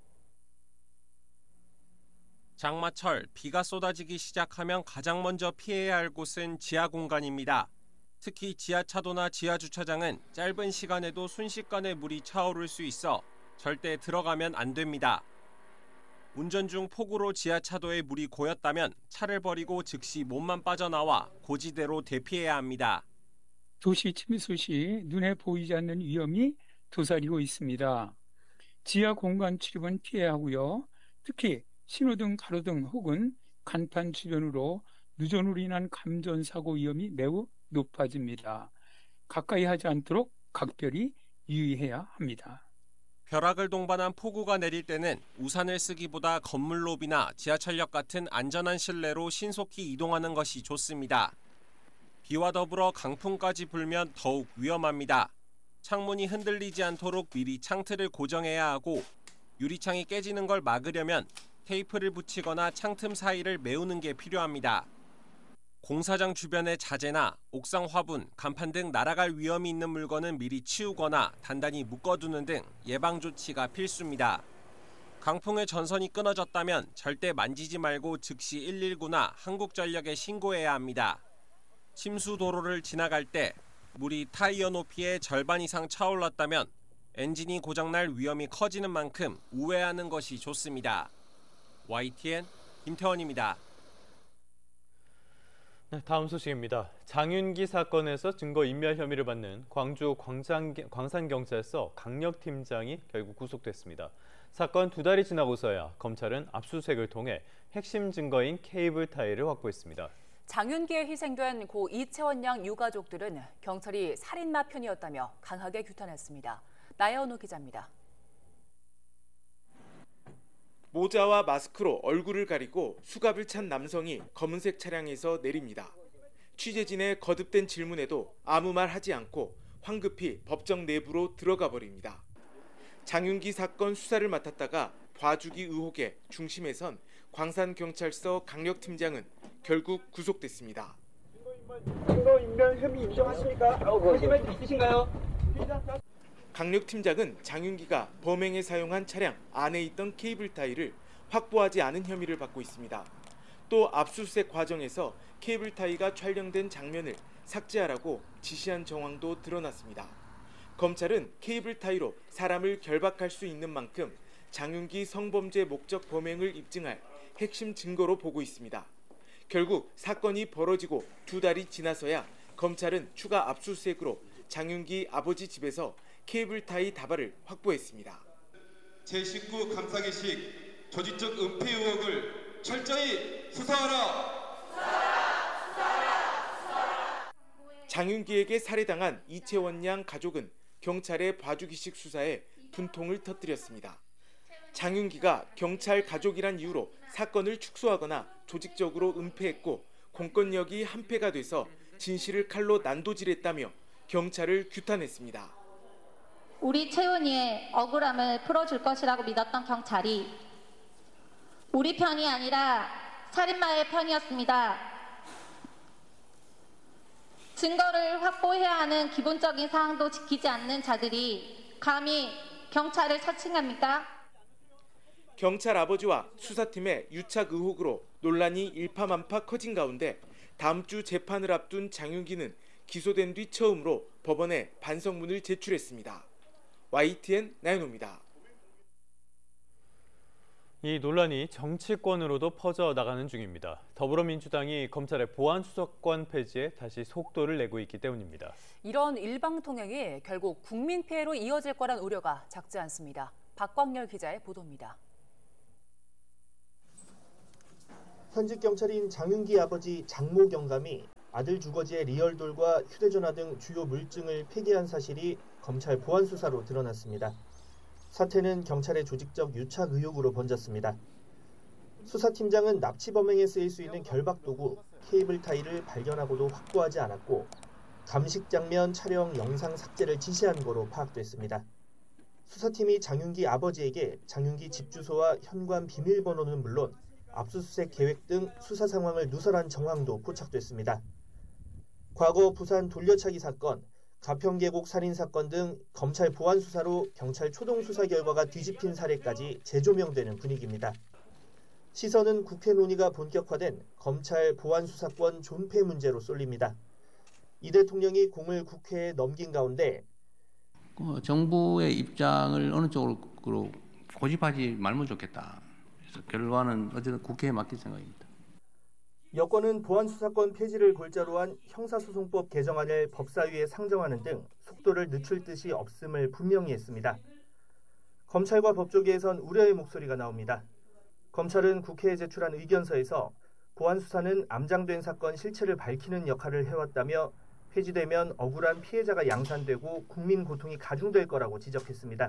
[SPEAKER 10] 장마철 비가 쏟아지기 시작하면 가장 먼저 피해야 할 곳은 지하 공간입니다. 특히 지하차도나 지하주차장은 짧은 시간에도 순식간에 물이 차오를 수 있어 절대 들어가면 안 됩니다. 운전 중 폭우로 지하차도에 물이 고였다면 차를 버리고 즉시 몸만 빠져나와 고지대로 대피해야 합니다.
[SPEAKER 11] 도시 침수 시 눈에 보이지 않는 위험이 도사리고 있습니다. 지하 공간 출입은 피해야 하고요. 특히 신호등, 가로등 혹은 간판 주변으로 누전으로 인한 감전사고 위험이 매우 높아집니다. 가까이 하지 않도록 각별히 유의해야 합니다.
[SPEAKER 10] 벼락을 동반한 폭우가 내릴 때는 우산을 쓰기보다 건물 로비나 지하철역 같은 안전한 실내로 신속히 이동하는 것이 좋습니다. 비와 더불어 강풍까지 불면 더욱 위험합니다. 창문이 흔들리지 않도록 미리 창틀을 고정해야 하고 유리창이 깨지는 걸 막으려면 테이프를 붙이거나 창틈 사이를 메우는 게 필요합니다. 공사장 주변의 자재나 옥상 화분, 간판 등 날아갈 위험이 있는 물건은 미리 치우거나 단단히 묶어두는 등 예방 조치가 필수입니다. 강풍의 전선이 끊어졌다면 절대 만지지 말고 즉시 일일구나 한국전력에 신고해야 합니다. 침수 도로를 지나갈 때 물이 타이어 높이의 절반 이상 차올랐다면 엔진이 고장날 위험이 커지는 만큼 우회하는 것이 좋습니다. 와이티엔 김태원입니다.
[SPEAKER 5] 네, 다음 소식입니다. 장윤기 사건에서 증거인멸 혐의를 받는 광주 광산, 광산경찰서 강력팀장이 결국 구속됐습니다. 사건 두 달이 지나고서야 검찰은 압수수색을 통해 핵심 증거인 케이블 타이를 확보했습니다.
[SPEAKER 6] 장윤기에 희생된 고 이채원 양 유가족들은 경찰이 살인마 편이었다며 강하게 규탄했습니다. 나연호 기자입니다.
[SPEAKER 12] 모자와 마스크로 얼굴을 가리고 수갑을 찬 남성이 검은색 차량에서 내립니다. 취재진의 거듭된 질문에도 아무 말 하지 않고 황급히 법정 내부로 들어가 버립니다. 장윤기 사건 수사를 맡았다가 봐주기 의혹의 중심에 선 광산경찰서 강력팀장은 결국 구속됐습니다.
[SPEAKER 13] 증거인멸 혐의 인정하십니까? 하실 말씀 있으신가요?
[SPEAKER 12] 강력팀장은 장윤기가 범행에 사용한 차량 안에 있던 케이블 타이를 확보하지 않은 혐의를 받고 있습니다. 또 압수수색 과정에서 케이블 타이가 촬영된 장면을 삭제하라고 지시한 정황도 드러났습니다. 검찰은 케이블 타이로 사람을 결박할 수 있는 만큼 장윤기 성범죄 목적 범행을 입증할 핵심 증거로 보고 있습니다. 결국 사건이 벌어지고 두 달이 지나서야 검찰은 추가 압수수색으로 장윤기 아버지 집에서 케이블 타이 다발을 확보했습니다.
[SPEAKER 14] 제십구 감사 개식 조직적 은폐 의혹을 철저히 수사하라. 수사하라, 수사하라,
[SPEAKER 12] 수사하라. 장윤기에게 살해당한 이채원 양 가족은 경찰의 봐주기식 수사에 분통을 터뜨렸습니다. 장윤기가 경찰 가족이란 이유로 사건을 축소하거나 조직적으로 은폐했고 공권력이 한패가 돼서 진실을 칼로 난도질했다며 경찰을 규탄했습니다.
[SPEAKER 15] 우리 채은이의 억울함을 풀어줄 것이라고 믿었던 경찰이 우리 편이 아니라 살인마의 편이었습니다. 증거를 확보해야 하는 기본적인 사항도 지키지 않는 자들이 감히 경찰을 사칭합니까?
[SPEAKER 12] 경찰 아버지와 수사팀의 유착 의혹으로 논란이 일파만파 커진 가운데 다음 주 재판을 앞둔 장윤기는 기소된 뒤 처음으로 법원에 반성문을 제출했습니다. 와이티엔 나연호입니다.
[SPEAKER 5] 이 논란이 정치권으로도 퍼져 나가는 중입니다. 더불어민주당이 검찰의 보안수사권 폐지에 다시 속도를 내고 있기 때문입니다.
[SPEAKER 6] 이런 일방통행이 결국 국민 피해로 이어질 거란 우려가 작지 않습니다. 박광열 기자의 보도입니다.
[SPEAKER 16] 현직 경찰인 장윤기 아버지 장모 경감이 아들 주거지의 리얼돌과 휴대전화 등 주요 물증을 폐기한 사실이 검찰 보안수사로 드러났습니다. 사태는 경찰의 조직적 유착 의혹으로 번졌습니다. 수사팀장은 납치 범행에 쓰일 수 있는 결박도구 케이블 타이를 발견하고도 확보하지 않았고 감식 장면 촬영 영상 삭제를 지시한 거로 파악됐습니다. 수사팀이 장윤기 아버지에게 장윤기 집 주소와 현관 비밀번호는 물론 압수수색 계획 등 수사 상황을 누설한 정황도 포착됐습니다. 과거 부산 돌려차기 사건, 가평계곡 살인사건 등 검찰 보안수사로 경찰 초동수사 결과가 뒤집힌 사례까지 재조명되는 분위기입니다. 시선은 국회 논의가 본격화된 검찰 보안수사권 존폐 문제로 쏠립니다. 이 대통령이 공을 국회에 넘긴 가운데
[SPEAKER 17] 어, 정부의 입장을 어느 쪽으로 고집하지 말면 좋겠다. 그래서 결과는 어쨌든 국회에 맡길 생각입니다.
[SPEAKER 16] 여권은 보안수사권 폐지를 골자로 한 형사소송법 개정안을 법사위에 상정하는 등 속도를 늦출 뜻이 없음을 분명히 했습니다. 검찰과 법조계에선 우려의 목소리가 나옵니다. 검찰은 국회에 제출한 의견서에서 보안수사는 암장된 사건 실체를 밝히는 역할을 해왔다며 폐지되면 억울한 피해자가 양산되고 국민 고통이 가중될 거라고 지적했습니다.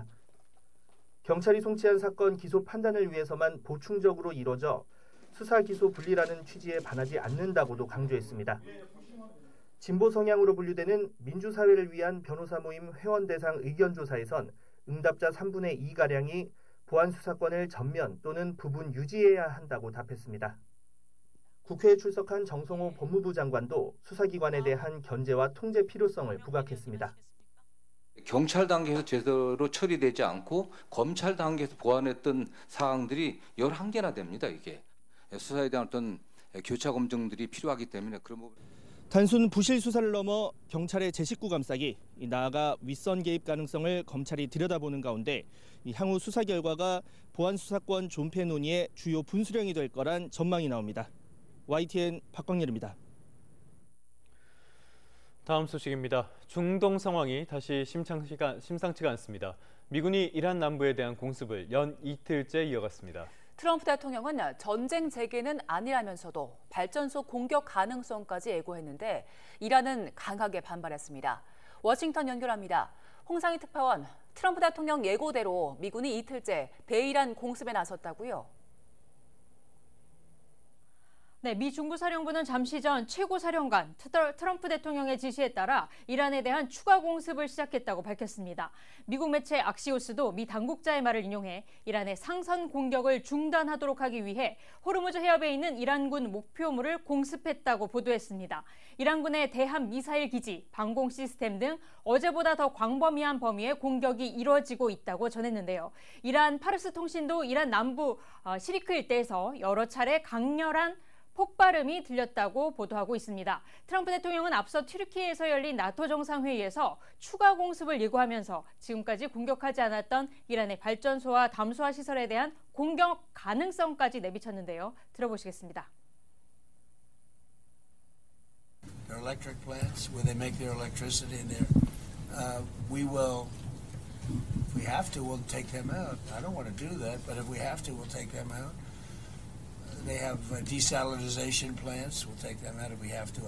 [SPEAKER 16] 경찰이 송치한 사건 기소 판단을 위해서만 보충적으로 이뤄져 수사 기소 분리라는 취지에 반하지 않는다고도 강조했습니다. 진보 성향으로 분류되는 민주사회를 위한 변호사 모임 회원 대상 의견조사에선 응답자 삼분의 이가량이 보안수사권을 전면 또는 부분 유지해야 한다고 답했습니다. 국회에 출석한 정성호 법무부 장관도 수사기관에 대한 견제와 통제 필요성을 부각했습니다.
[SPEAKER 18] 경찰 단계에서 제대로 처리되지 않고 검찰 단계에서 보완했던 사항들이 열한 개나 됩니다. 이게. 수사에 대한 어떤 교차 검증들이 필요하기 때문에 그런 부분.
[SPEAKER 19] 단순 부실 수사를 넘어 경찰의 제 식구 감싸기, 나아가 윗선 개입 가능성을 검찰이 들여다보는 가운데 향후 수사 결과가 보안 수사권 존폐 논의의 주요 분수령이 될 거란 전망이 나옵니다. 와이티엔 박광렬입니다.
[SPEAKER 5] 다음 소식입니다. 중동 상황이 다시 심상치가, 심상치가 않습니다. 미군이 이란 남부에 대한 공습을 연 이틀째 이어갔습니다.
[SPEAKER 6] 트럼프 대통령은 전쟁 재개는 아니라면서도 발전소 공격 가능성까지 예고했는데 이란은 강하게 반발했습니다. 워싱턴 연결합니다. 홍상희 특파원, 트럼프 대통령 예고대로 미군이 이틀째 대이란 공습에 나섰다고요?
[SPEAKER 20] 네, 미 중부사령부는 잠시 전 최고사령관 트럼프 대통령의 지시에 따라 이란에 대한 추가 공습을 시작했다고 밝혔습니다. 미국 매체 악시오스도 미 당국자의 말을 인용해 이란의 상선 공격을 중단하도록 하기 위해 호르무즈 해협에 있는 이란군 목표물을 공습했다고 보도했습니다. 이란군의 대함 미사일 기지, 방공 시스템 등 어제보다 더 광범위한 범위의 공격이 이뤄지고 있다고 전했는데요. 이란 파르스 통신도 이란 남부 시리크 일대에서 여러 차례 강렬한 폭발음이 들렸다고 보도하고 있습니다. 트럼프 대통령은 앞서 튀르키예에서 열린 나토 정상회의에서 추가 공습을 예고하면서 지금까지 공격하지 않았던 이란의 발전소와 담수화 시설에 대한 공격 가능성까지 내비쳤는데요. 들어보시겠습니다.
[SPEAKER 21] Their electric plants where they make their electricity in there. Uh, we will, if we have to, we'll take them out. I don't want to do that, but if we have to, we'll take them out. They have uh, desalinization plants. We'll take them out if we have to.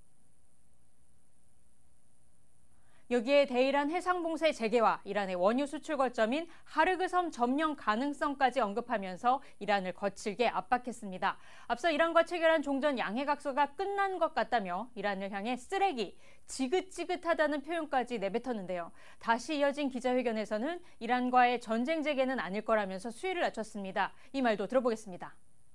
[SPEAKER 20] 여기에 대이란 해상봉쇄 재개와 이란의 원유 수출 거점인 하르그섬 점령 가능성까지 언급하면서 이란을 거칠게 압박했습니다. 앞서 이란과 체결한 종전 양해각서가 끝난 것 같다며 이란을 향해 쓰레기, 지긋지긋하다는 표현까지 내뱉었는데요. 다시 이어진 기자회견에서는 이란과의 전쟁 재개는 아닐 거라면서 수위를 낮췄습니다. 이 말도 들어보겠습니다.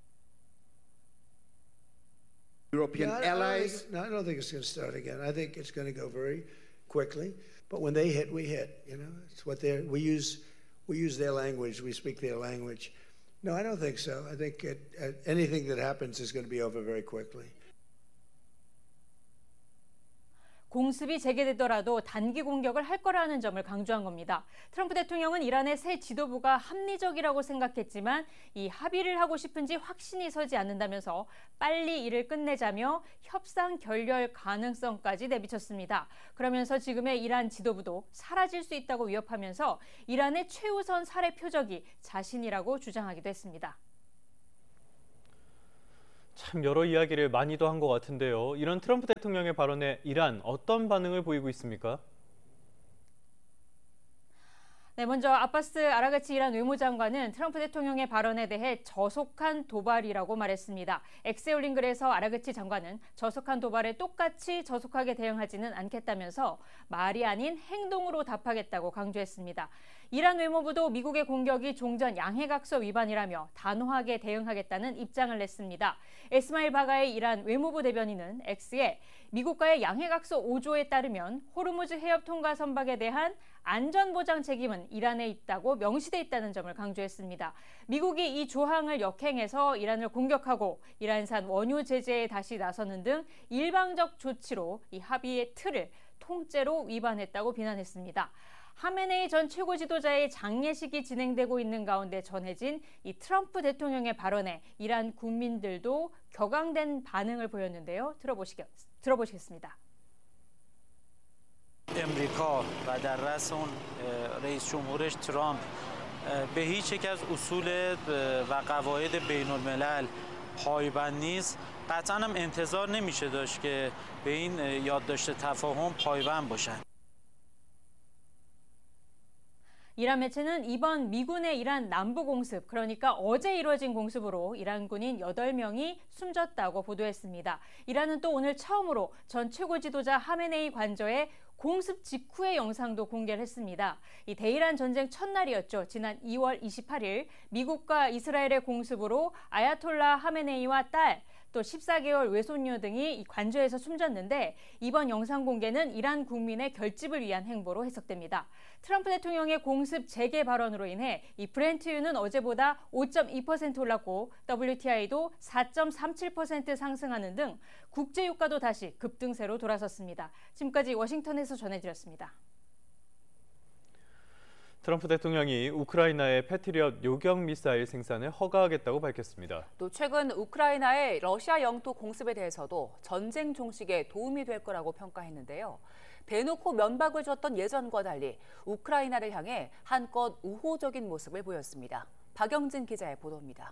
[SPEAKER 22] European
[SPEAKER 21] No, I- I don't
[SPEAKER 22] allies.
[SPEAKER 21] think- no, I don't think it's going to start again. I think it's going to go very quickly. But when they hit, we hit. You know, it's what they we use. We use their language. We speak their language. No, I don't think so. I think it, uh, anything that happens is going to be over very quickly.
[SPEAKER 20] 공습이 재개되더라도 단기 공격을 할 거라는 점을 강조한 겁니다. 트럼프 대통령은 이란의 새 지도부가 합리적이라고 생각했지만 이 합의를 하고 싶은지 확신이 서지 않는다면서 빨리 일을 끝내자며 협상 결렬 가능성까지 내비쳤습니다. 그러면서 지금의 이란 지도부도 사라질 수 있다고 위협하면서 이란의 최우선 살해 표적이 자신이라고 주장하기도 했습니다.
[SPEAKER 5] 참 여러 이야기를 많이도 한 것 같은데요. 이런 트럼프 대통령의 발언에 이란 어떤 반응을 보이고 있습니까?
[SPEAKER 20] 네, 먼저 아바스 아라가치 이란 외무장관은 트럼프 대통령의 발언에 대해 저속한 도발이라고 말했습니다. 엑스에 올린 글에서 아라가치 장관은 저속한 도발에 똑같이 저속하게 대응하지는 않겠다면서 말이 아닌 행동으로 답하겠다고 강조했습니다. 이란 외무부도 미국의 공격이 종전 양해각서 위반이라며 단호하게 대응하겠다는 입장을 냈습니다. 에스마일 바가의 이란 외무부 대변인은 엑스에 미국과의 양해각서 오 조에 따르면 호르무즈 해협 통과 선박에 대한 안전보장 책임은 이란에 있다고 명시돼 있다는 점을 강조했습니다. 미국이 이 조항을 역행해서 이란을 공격하고 이란산 원유 제재에 다시 나서는 등 일방적 조치로 이 합의의 틀을 통째로 위반했다고 비난했습니다. 하메네이 전 최고 지도자의 장례식이 진행되고 있는 가운데 전해진 이 트럼프 대통령의 발언에 이란 국민들도 격앙된 반응을 보였는데요. 들어보시겠, 들어보시겠습니다.
[SPEAKER 1] امریکا و در رأس اون رئیس جمهورش ترامپ به هیچ یک از اصول و قواعد بین الملل پایبند نیست قطعا هم انتظار نمیشه داشت که به این یادداشت تفاهم پایبند باشن.
[SPEAKER 20] 이란 매체는 이번 미군의 이란 남부 공습, 그러니까 어제 이루어진 공습으로 이란 군인 여덟 명이 숨졌다고 보도했습니다. 이란은 또 오늘 처음으로 전 최고 지도자 하메네이 관저의 공습 직후의 영상도 공개를 했습니다. 이 대이란 전쟁 첫날이었죠. 지난 이월 이십팔일 미국과 이스라엘의 공습으로 아야톨라 하메네이와 딸, 또 십사 개월 외손녀 등이 이 관저에서 숨졌는데 이번 영상 공개는 이란 국민의 결집을 위한 행보로 해석됩니다. 트럼프 대통령의 공습 재개 발언으로 인해 이 브렌트유는 어제보다 오 점 이 퍼센트 올랐고 더블유티아이도 사 점 삼칠 퍼센트 상승하는 등 국제 유가도 다시 급등세로 돌아섰습니다. 지금까지 워싱턴에서 전해드렸습니다.
[SPEAKER 5] 트럼프 대통령이 우크라이나의 패트리엇 요격 미사일 생산을 허가하겠다고 밝혔습니다.
[SPEAKER 6] 또 최근 우크라이나의 러시아 영토 공습에 대해서도 전쟁 종식에 도움이 될 거라고 평가했는데요. 대놓고 면박을 줬던 예전과 달리 우크라이나를 향해 한껏 우호적인 모습을 보였습니다. 박영진 기자의 보도입니다.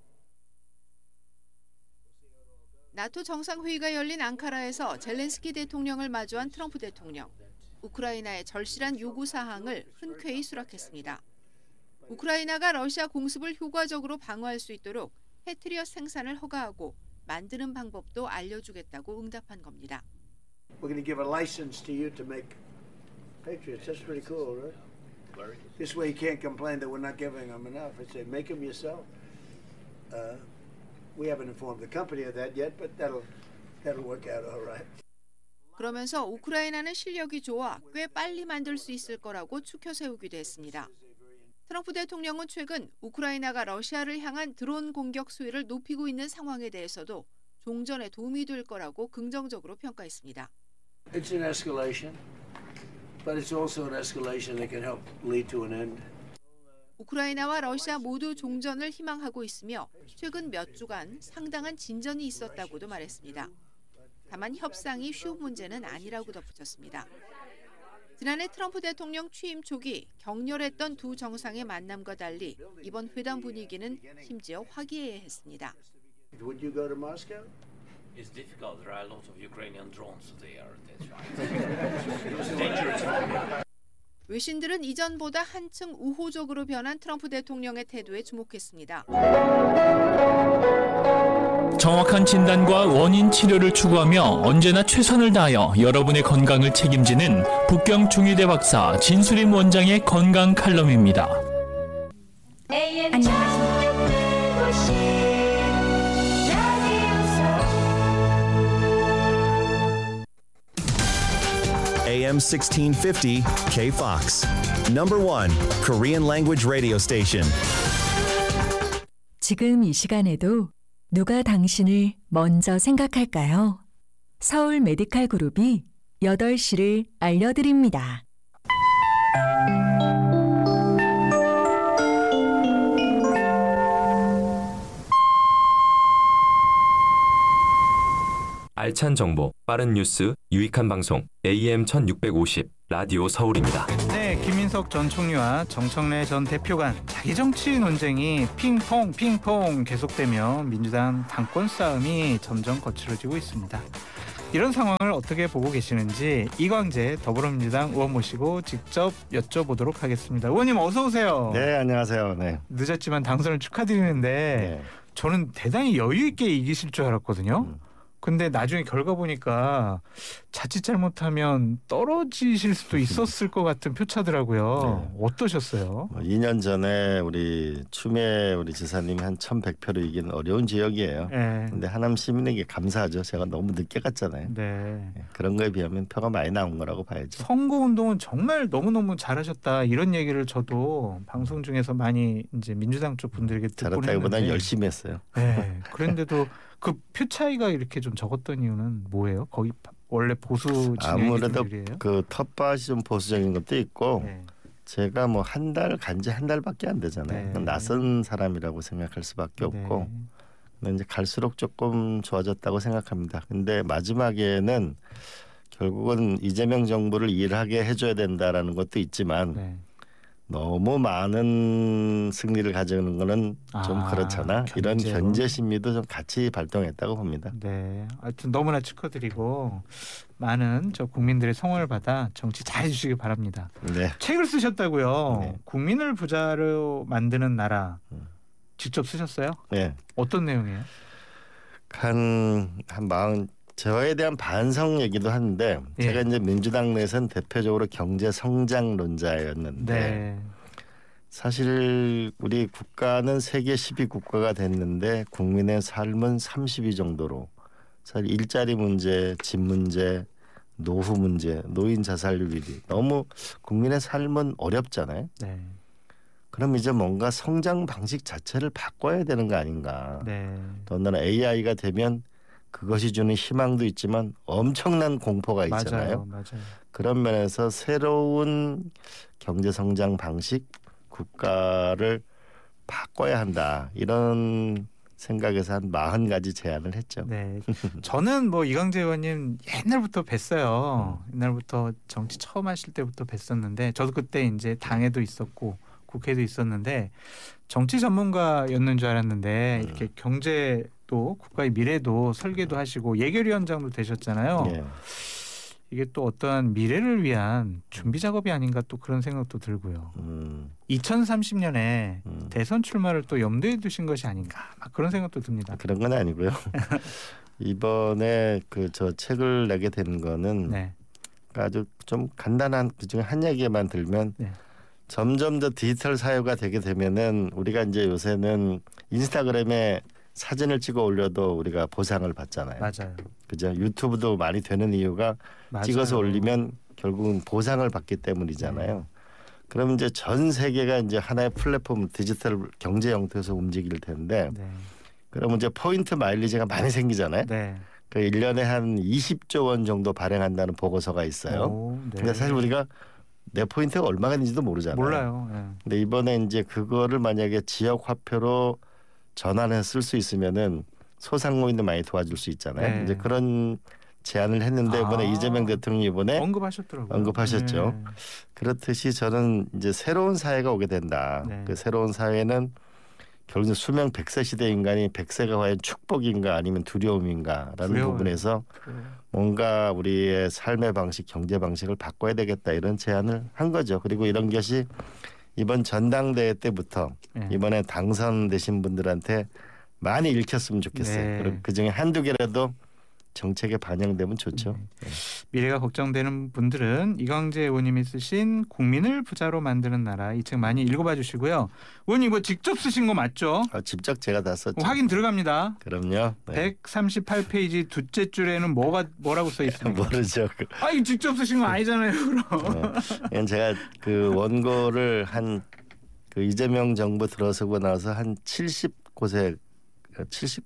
[SPEAKER 2] 나토 정상회의가 열린 앙카라에서 젤렌스키 대통령을 마주한 트럼프 대통령. 우크라이나의 절실한 요구 사항을 흔쾌히 수락했습니다. 우크라이나가 러시아 공습을 효과적으로 방어할 수 있도록 패트리엇 생산을 허가하고 만드는 방법도 알려주겠다고 응답한 겁니다.
[SPEAKER 23] We're going to give a license to you to make Patriots. That's pretty cool, right? This way you can't complain that we're not giving them enough. I say make them yourself. Uh, we haven't informed the company of that yet, but that'll that'll work out all right.
[SPEAKER 2] 그러면서 우크라이나는 실력이 좋아 꽤 빨리 만들 수 있을 거라고 추켜 세우기도 했습니다. 트럼프 대통령은 최근 우크라이나가 러시아를 향한 드론 공격 수위를 높이고 있는 상황에 대해서도 종전에 도움이 될 거라고 긍정적으로 평가했습니다.
[SPEAKER 23] It's an escalation, but it's also an escalation that can help lead to an end.
[SPEAKER 2] 우크라이나와 러시아 모두 종전을 희망하고 있으며 최근 몇 주간 상당한 진전이 있었다고도 말했습니다. 다만 협상이 쉬운 문제는 아니라고 덧붙였습니다. 지난해 트럼프 대통령 취임 초기 격렬했던 두 정상의 만남과 달리 이번 회담 분위기는 심지어 화기애애했습니다.
[SPEAKER 23] Would you go to Moscow?
[SPEAKER 24] It's difficult. There are a lot of Ukrainian drones there. That's right.
[SPEAKER 2] 외신들은 이전보다 한층 우호적으로 변한 트럼프 대통령의 태도에 주목했습니다.
[SPEAKER 25] 정확한 진단과 원인 치료를 추구하며 언제나 최선을 다하여 여러분의 건강을 책임지는 북경 중의대 박사 진수림 원장의 건강 칼럼입니다.
[SPEAKER 26] 안녕하십니까.
[SPEAKER 27] 에이엠 sixteen fifty K-Fox. Number one Korean language radio station.
[SPEAKER 28] 지금 이 시간에도 누가 당신을 먼저 생각할까요? 서울 메디칼 그룹이
[SPEAKER 3] 여덟 시를 알려드립니다.
[SPEAKER 4] 알찬 정보, 빠른 뉴스, 유익한 방송 에이엠 천육백오십 라디오 서울입니다.
[SPEAKER 7] 네, 김인석 전 총리와 정청래 전 대표 간 자기 정치 논쟁이 핑퐁 핑퐁 계속되며 민주당 당권 싸움이 점점 거칠어지고 있습니다. 이런 상황을 어떻게 보고 계시는지 이광재 더불어민주당 의원 모시고 직접 여쭤보도록 하겠습니다. 의원님 어서 오세요.
[SPEAKER 8] 네, 안녕하세요. 네.
[SPEAKER 7] 늦었지만 당선을 축하드리는데 네. 저는 대단히 여유 있게 이기실 줄 알았거든요. 음. 근데 나중에 결과 보니까 자칫 잘못하면 떨어지실 수도 있었을 것 같은 표차더라고요. 네. 어떠셨어요?
[SPEAKER 8] 뭐 이 년 전에 우리 추미애 우리 지사님이 한 천백 표로 이긴 어려운 지역이에요. 네. 근데 하남 시민에게 감사하죠. 제가 너무 늦게 갔잖아요. 네. 그런 거에 비하면 표가 많이 나온 거라고 봐야죠.
[SPEAKER 7] 선거운동은 정말 너무너무 잘하셨다. 이런 얘기를 저도 방송 중에서 많이 이제 민주당 쪽 분들에게 듣곤 했는데.
[SPEAKER 8] 잘했다기보다는 열심히 했어요.
[SPEAKER 7] 네. 그런데도 그 표 차이가 이렇게 좀 적었던 이유는 뭐예요? 거기 원래 보수 진영이
[SPEAKER 8] 아무래도 그 텃밭이 좀 보수적인 것도 있고 네. 제가 뭐 한 달 간지 한 달밖에 안 되잖아요. 네. 낯선 사람이라고 생각할 수밖에 없고 네. 근데 이제 갈수록 조금 좋아졌다고 생각합니다. 근데 마지막에는 결국은 이재명 정부를 일하게 해줘야 된다라는 것도 있지만 네. 너무 많은 승리를 가져오는 거는 좀 아, 그렇잖아. 견제로. 이런 견제 심리도 좀 같이 발동했다고 봅니다.
[SPEAKER 7] 네, 하여튼 너무나 축하드리고 많은 저 국민들의 성원을 받아 정치 잘해주시기 바랍니다. 네. 책을 쓰셨다고요. 네. 국민을 부자로 만드는 나라 직접 쓰셨어요? 네. 어떤 내용이에요?
[SPEAKER 8] 한 한 마흔. 저에 대한 반성 얘기도 하는데 예. 제가 이제 민주당 내에서는 대표적으로 경제 성장론자였는데 네. 사실 우리 국가는 세계 십 위 국가가 됐는데 국민의 삶은 삼십 위 정도로 사실 일자리 문제, 집 문제, 노후 문제, 노인 자살률 일 위 너무 국민의 삶은 어렵잖아요. 네. 그럼 이제 뭔가 성장 방식 자체를 바꿔야 되는 거 아닌가. 네. 더군다나 에이아이가 되면 그것이 주는 희망도 있지만 엄청난 공포가 있잖아요.
[SPEAKER 7] 맞아요, 맞아요.
[SPEAKER 8] 그런 면에서 새로운 경제 성장 방식, 국가를 바꿔야 한다. 이런 생각에서 한 마흔 가지 제안을 했죠.
[SPEAKER 7] 네, 저는 뭐 이광재 의원님 옛날부터 뵀어요. 음. 옛날부터 정치 처음 하실 때부터 뵀었는데 저도 그때 이제 당에도 있었고 국회도 있었는데 정치 전문가였는 줄 알았는데 음. 이렇게 경제 또 국가의 미래도 설계도 하시고 예결위원장도 되셨잖아요. 예. 이게 또 어떠한 미래를 위한 준비 작업이 아닌가 또 그런 생각도 들고요. 음. 이천삼십 년에 음. 대선 출마를 또 염두에 두신 것이 아닌가 막 그런 생각도 듭니다.
[SPEAKER 8] 그런 건 아니고요. 이번에 그 저 책을 내게 된 거는 네. 아주 좀 간단한 그중에 한 얘기만 들면 네. 점점 더 디지털 사회가 되게 되면은 우리가 이제 요새는 인스타그램에 사진을 찍어 올려도 우리가 보상을 받잖아요.
[SPEAKER 7] 맞아요.
[SPEAKER 8] 그죠? 유튜브도 많이 되는 이유가 맞아요. 찍어서 올리면 결국은 보상을 받기 때문이잖아요. 네. 그럼 이제 전 세계가 이제 하나의 플랫폼 디지털 경제 형태에서 움직일 텐데 네. 그러면 이제 포인트 마일리지가 많이 생기잖아요. 네. 그 일 년에 한 이십조 원 정도 발행한다는 보고서가 있어요. 오, 네. 근데 사실 우리가 내 포인트가 얼마가 있는지도 모르잖아요.
[SPEAKER 7] 몰라요. 네.
[SPEAKER 8] 근데 이번에 이제 그거를 만약에 지역 화폐로 전환해서 쓸 수 있으면은 소상공인도 많이 도와줄 수 있잖아요. 네. 이제 그런 제안을 했는데 이번에 아, 이재명 대통령이 이번에
[SPEAKER 7] 언급하셨더라고요.
[SPEAKER 8] 언급하셨죠.
[SPEAKER 7] 네.
[SPEAKER 8] 그렇듯이 저는 이제 새로운 사회가 오게 된다. 네. 그 새로운 사회는 결국 수명 백 세 시대 인간이 백 세가 과연 축복인가 아니면 두려움인가라는 두려워요. 부분에서 그래요. 뭔가 우리의 삶의 방식, 경제 방식을 바꿔야 되겠다 이런 제안을 한 거죠. 그리고 이런 것이 이번 전당대회 때부터 네. 이번에 당선되신 분들한테 많이 읽혔으면 좋겠어요. 네. 그리고 그중에 한두 개라도 정책에 반영되면 좋죠.
[SPEAKER 7] 네. 미래가 걱정되는 분들은 이광재 의원님이 쓰신 국민을 부자로 만드는 나라 이 책 많이 읽어봐 주시고요. 의원님 이거 직접 쓰신 거 맞죠?
[SPEAKER 8] 아, 직접 제가 다 썼죠.
[SPEAKER 7] 확인 들어갑니다.
[SPEAKER 8] 그럼요.
[SPEAKER 7] 네. 백삼십팔 페이지 두째 줄에는 뭐가 뭐라고 써 있습니까?
[SPEAKER 8] 모르죠.
[SPEAKER 7] 아 이거 직접 쓰신 거 아니잖아요. 그럼.
[SPEAKER 8] 네. 제가 그 원고를 한 그 이재명 정부 들어서고 나서 한 칠십 곳에 칠십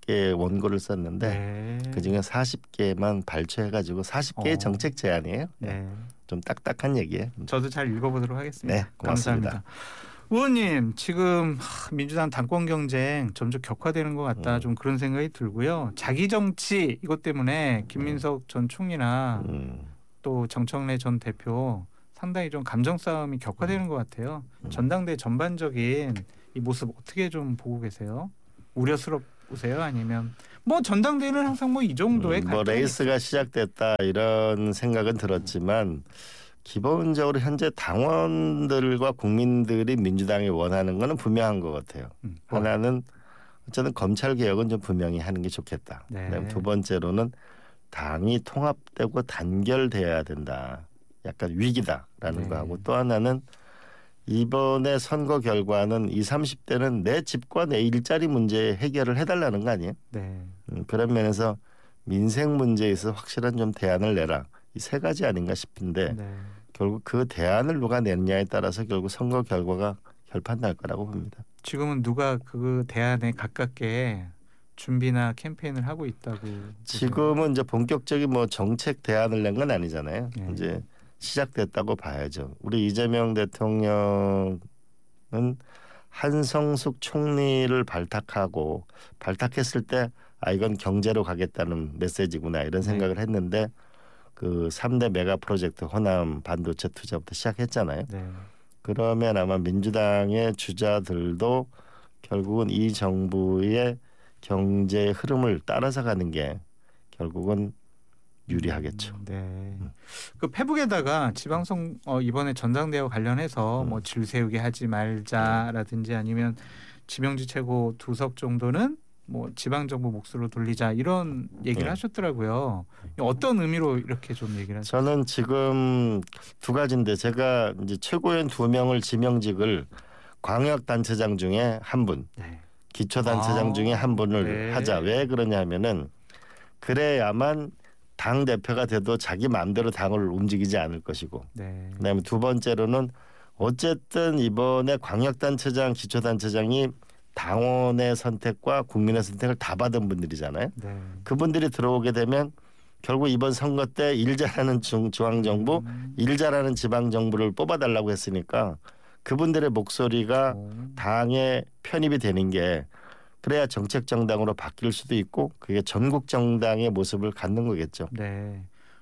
[SPEAKER 8] 개 원고를 썼는데
[SPEAKER 7] 네.
[SPEAKER 8] 그중에 사십 개만 발췌해가지고 사십 개의
[SPEAKER 7] 어.
[SPEAKER 8] 정책 제안이에요.
[SPEAKER 7] 네.
[SPEAKER 8] 좀 딱딱한 얘기예요.
[SPEAKER 7] 저도 잘 읽어보도록 하겠습니다.
[SPEAKER 8] 네, 고맙습니다.
[SPEAKER 7] 감사합니다. 의원님 지금 민주당 당권 경쟁 점점 격화되는 것 같다.
[SPEAKER 8] 음.
[SPEAKER 7] 좀 그런 생각이 들고요. 자기 정치 이것 때문에 김민석 전 총리나
[SPEAKER 8] 음.
[SPEAKER 7] 또 정청래 전 대표 상당히 좀 감정 싸움이 격화되는 것 같아요. 전당대 전반적인 이 모습 어떻게 좀 보고 계세요? 우려스럽으세요? 아니면 뭐 전당대회는 항상 뭐 이 정도의
[SPEAKER 8] 음, 뭐 레이스가 시작됐다 이런 생각은 들었지만 기본적으로 현재 당원들과 국민들이 민주당이 원하는 것은 분명한 것 같아요.
[SPEAKER 7] 음,
[SPEAKER 8] 하나는 어쨌든 검찰 개혁은 좀 분명히 하는 게 좋겠다.
[SPEAKER 7] 네.
[SPEAKER 8] 그다음에 두 번째로는 당이 통합되고 단결돼야 된다. 약간 위기다라는
[SPEAKER 7] 네.
[SPEAKER 8] 거하고 또 하나는 이번에 선거 결과는 이십, 삼십 대는 내 집과 내 일자리 문제 해결을 해달라는 거 아니에요?
[SPEAKER 7] 네.
[SPEAKER 8] 음, 그런 면에서 민생 문제에서 확실한 좀 대안을 내라. 이 세 가지 아닌가 싶은데
[SPEAKER 7] 네.
[SPEAKER 8] 결국 그 대안을 누가 냈냐에 따라서 결국 선거 결과가 결판날 거라고 봅니다.
[SPEAKER 7] 지금은 누가 그 대안에 가깝게 준비나 캠페인을 하고 있다고
[SPEAKER 8] 지금은 이제 본격적인 뭐 정책 대안을 낸 건 아니잖아요.
[SPEAKER 7] 네.
[SPEAKER 8] 이제 시작됐다고 봐야죠. 우리 이재명 대통령은 한성숙 총리를 발탁하고 발탁했을 때 아 이건 경제로 가겠다는 메시지구나 이런 생각을
[SPEAKER 7] 네.
[SPEAKER 8] 했는데 그 삼 대 메가 프로젝트 호남 반도체 투자부터 시작했잖아요.
[SPEAKER 7] 네.
[SPEAKER 8] 그러면 아마 민주당의 주자들도 결국은 이 정부의 경제 흐름을 따라서 가는 게 결국은 유리하겠죠.
[SPEAKER 7] 음, 네. 그 페북에다가 지방선 어, 이번에 전당대회와 관련해서
[SPEAKER 8] 음.
[SPEAKER 7] 뭐 줄 세우게 하지 말자라든지 아니면 지명지 최고 두 석 정도는 뭐 지방 정부 몫으로 돌리자 이런 얘기를
[SPEAKER 8] 네.
[SPEAKER 7] 하셨더라고요. 어떤 의미로 이렇게 좀 얘기를 하셨어요?
[SPEAKER 8] 저는 지금 두 가지인데 제가 이제 최고위원 두 명을 지명직을 광역단체장 중에 한 분,
[SPEAKER 7] 네.
[SPEAKER 8] 기초단체장
[SPEAKER 7] 아,
[SPEAKER 8] 중에 한 분을
[SPEAKER 7] 네.
[SPEAKER 8] 하자. 왜 그러냐면은 그래야만 당 대표가 돼도 자기 마음대로 당을 움직이지 않을 것이고
[SPEAKER 7] 네.
[SPEAKER 8] 그다음에 두 번째로는 어쨌든 이번에 광역단체장, 기초단체장이 당원의 선택과 국민의 선택을 다 받은 분들이잖아요.
[SPEAKER 7] 네.
[SPEAKER 8] 그분들이 들어오게 되면 결국 이번 선거 때 일 잘하는 중, 중앙정부,
[SPEAKER 7] 음.
[SPEAKER 8] 일 잘하는 지방정부를 뽑아달라고 했으니까 그분들의 목소리가
[SPEAKER 7] 오.
[SPEAKER 8] 당에 편입이 되는 게 그래야 정책 정당으로 바뀔 수도 있고 그게 전국 정당의 모습을 갖는 거겠죠.
[SPEAKER 7] 네.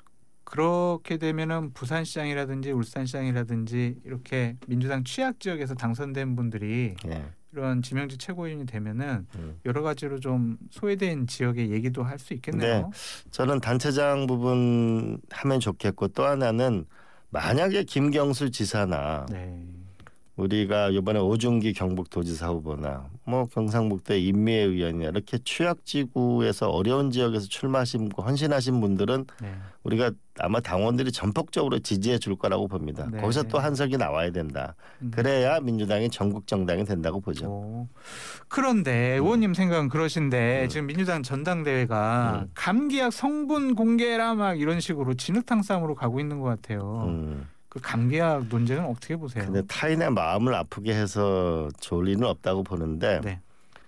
[SPEAKER 7] 그렇게 되면은 부산시장이라든지 울산시장이라든지 이렇게 민주당 취약 지역에서 당선된 분들이
[SPEAKER 8] 예.
[SPEAKER 7] 이런 지명직 최고위원이 되면은
[SPEAKER 8] 음.
[SPEAKER 7] 여러 가지로 좀 소외된 지역의 얘기도 할 수 있겠네요.
[SPEAKER 8] 네, 저는 단체장 부분 하면 좋겠고 또 하나는 만약에 김경수 지사나
[SPEAKER 7] 네.
[SPEAKER 8] 우리가 이번에 오중기 경북도지사 후보나 뭐 경상북도의 임미애 의원이나 이렇게 취약지구에서 어려운 지역에서 출마하시고 헌신하신 분들은
[SPEAKER 7] 네.
[SPEAKER 8] 우리가 아마 당원들이 전폭적으로 지지해 줄 거라고 봅니다.
[SPEAKER 7] 네.
[SPEAKER 8] 거기서 또 한석이 나와야 된다.
[SPEAKER 7] 음.
[SPEAKER 8] 그래야 민주당이 전국 정당이 된다고 보죠.
[SPEAKER 7] 오. 그런데 의원님 생각은 그러신데
[SPEAKER 8] 음.
[SPEAKER 7] 지금 민주당 전당대회가
[SPEAKER 8] 음.
[SPEAKER 7] 감기약 성분 공개라 막 이런 식으로 진흙탕 싸움으로 가고 있는 것 같아요.
[SPEAKER 8] 음.
[SPEAKER 7] 그 감기약 논쟁은 어떻게 보세요?
[SPEAKER 8] 근데 타인의 마음을 아프게 해서 좋을 리는 없다고 보는데
[SPEAKER 7] 네.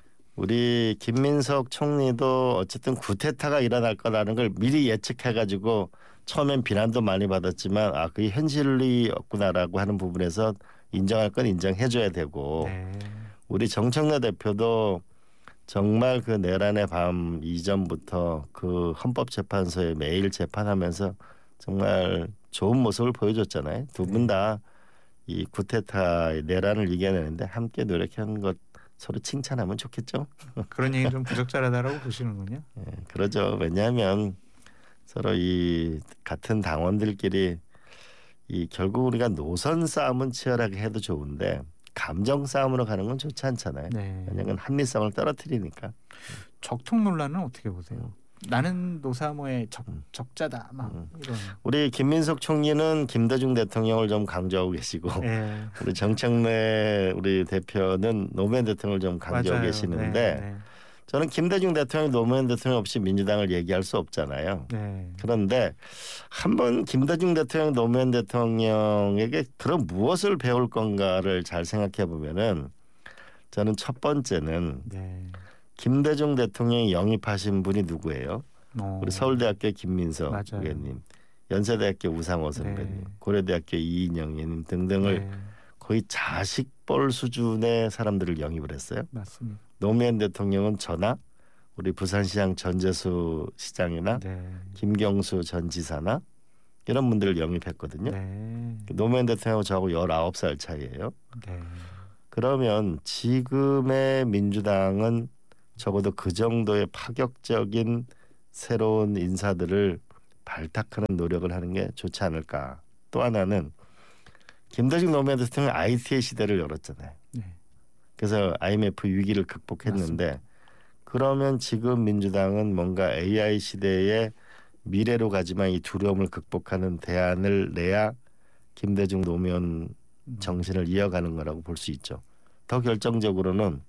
[SPEAKER 8] 우리 김민석 총리도 어쨌든 구테타가 일어날 거라는 걸 미리 예측해가지고 처음엔 비난도 많이 받았지만 아 그게 현실이 없구나라고 하는 부분에서 인정할 건 인정해줘야 되고
[SPEAKER 7] 네.
[SPEAKER 8] 우리 정청래 대표도 정말 그 내란의 밤 이전부터 그 헌법재판소에 매일 재판하면서 정말 좋은 모습을 보여줬잖아요. 두 분 다 이 구테타의 내란을 이겨내는데 함께 노력하는 것 서로 칭찬하면 좋겠죠.
[SPEAKER 7] 그런 얘기 좀 부적절하다라고 보시는군요.
[SPEAKER 8] 예, 그러죠. 왜냐하면 서로 이 같은 당원들끼리 이 결국 우리가 노선 싸움은 치열하게 해도 좋은데 감정 싸움으로 가는 건 좋지 않잖아요.
[SPEAKER 7] 네.
[SPEAKER 8] 왜냐하면 합리성을 떨어뜨리니까.
[SPEAKER 7] 적통 논란은 어떻게 보세요? 나는 노사모의 적, 적자다 막 이런.
[SPEAKER 8] 우리 김민석 총리는 김대중 대통령을 좀 강조하고 계시고
[SPEAKER 7] 네.
[SPEAKER 8] 우리 정청래 우리 대표는 노무현 대통령을 좀 강조하고
[SPEAKER 7] 맞아요.
[SPEAKER 8] 계시는데
[SPEAKER 7] 네, 네.
[SPEAKER 8] 저는 김대중 대통령, 노무현 대통령 없이 민주당을 얘기할 수 없잖아요.
[SPEAKER 7] 네.
[SPEAKER 8] 그런데 한번 김대중 대통령, 노무현 대통령에게 그런 무엇을 배울 건가를 잘 생각해 보면은 저는 첫 번째는
[SPEAKER 7] 네.
[SPEAKER 8] 김대중 대통령이 영입하신 분이 누구예요?
[SPEAKER 7] 어.
[SPEAKER 8] 우리 서울대학교 김민석
[SPEAKER 7] 맞아요.
[SPEAKER 8] 의원님, 연세대학교 우상호 선배님,
[SPEAKER 7] 네.
[SPEAKER 8] 고려대학교 이인영 의원님 등등을
[SPEAKER 7] 네.
[SPEAKER 8] 거의 자식뻘 수준의 사람들을 영입을 했어요.
[SPEAKER 7] 맞습니다.
[SPEAKER 8] 노무현 대통령은 저나 우리 부산시장 전재수 시장이나
[SPEAKER 7] 네.
[SPEAKER 8] 김경수 전 지사나 이런 분들을 영입했거든요.
[SPEAKER 7] 네.
[SPEAKER 8] 노무현 대통령하고 저하고 열아홉 살 차이예요.
[SPEAKER 7] 네.
[SPEAKER 8] 그러면 지금의 민주당은 적어도 그 정도의 파격적인 새로운 인사들을 발탁하는 노력을 하는 게 좋지 않을까. 또 하나는 김대중 노무현 대통령이 아이티의 시대를 열었잖아요.
[SPEAKER 7] 네.
[SPEAKER 8] 그래서 아이엠에프 위기를 극복했는데 맞습니다. 그러면 지금 민주당은 뭔가 에이아이 시대의 미래로 가지만 이 두려움을 극복하는 대안을 내야 김대중 노무현 정신을 이어가는 거라고 볼 수 있죠. 더 결정적으로는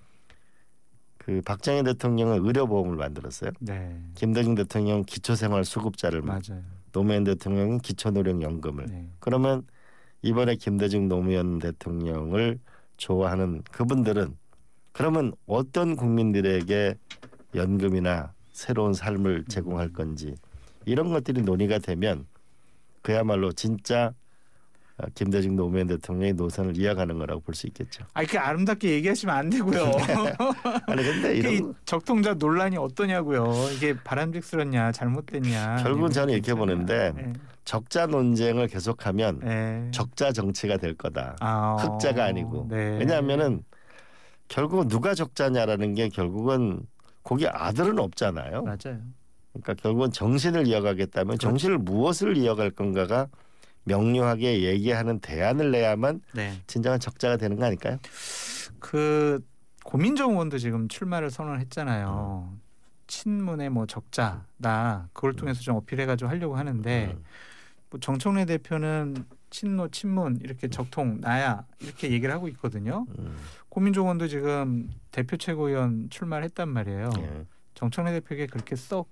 [SPEAKER 8] 그 박정희 대통령은 의료보험을 만들었어요.
[SPEAKER 7] 네.
[SPEAKER 8] 김대중 대통령은 기초생활수급자를
[SPEAKER 7] 맞아요.
[SPEAKER 8] 노무현 대통령은 기초노령연금을.
[SPEAKER 7] 네.
[SPEAKER 8] 그러면 이번에 김대중 노무현 대통령을 좋아하는 그분들은 그러면 어떤 국민들에게 연금이나 새로운 삶을 제공할 건지 이런 것들이 논의가 되면 그야말로 진짜 김대중 노무현 대통령의 노선을 이어가는 거라고 볼 수 있겠죠.
[SPEAKER 7] 아, 이렇게 아름답게 얘기하시면 안 되고요.
[SPEAKER 8] 아니 근데 이런
[SPEAKER 7] 적통자 논란이 어떠냐고요. 이게 바람직스럽냐, 잘못됐냐.
[SPEAKER 8] 결국은 저는 이렇게 보는데
[SPEAKER 7] 네.
[SPEAKER 8] 적자 논쟁을 계속하면
[SPEAKER 7] 네.
[SPEAKER 8] 적자 정치가 될 거다.
[SPEAKER 7] 아,
[SPEAKER 8] 흑자가 아니고.
[SPEAKER 7] 네.
[SPEAKER 8] 왜냐하면은 결국은 누가 적자냐라는 게 결국은 거기 아들은 없잖아요.
[SPEAKER 7] 맞아요.
[SPEAKER 8] 그러니까 결국은 정신을 이어가겠다면 그렇죠. 정신을 무엇을 이어갈 건가가 명료하게 얘기하는 대안을 내야만
[SPEAKER 7] 네.
[SPEAKER 8] 진정한 적자가 되는 거 아닐까요?
[SPEAKER 7] 그 고민정 의원도 지금 출마를 선언했잖아요. 음. 친문의 뭐 적자다. 그걸 통해서 좀 어필해가지고 하려고 하는데
[SPEAKER 8] 음.
[SPEAKER 7] 뭐 정청래 대표는 친노 친문 이렇게 적통 나야 이렇게 얘기를 하고 있거든요.
[SPEAKER 8] 음.
[SPEAKER 7] 고민정 의원도 지금 대표 최고위원 출마를 했단 말이에요.
[SPEAKER 8] 예.
[SPEAKER 7] 정청래 대표에게 그렇게 썩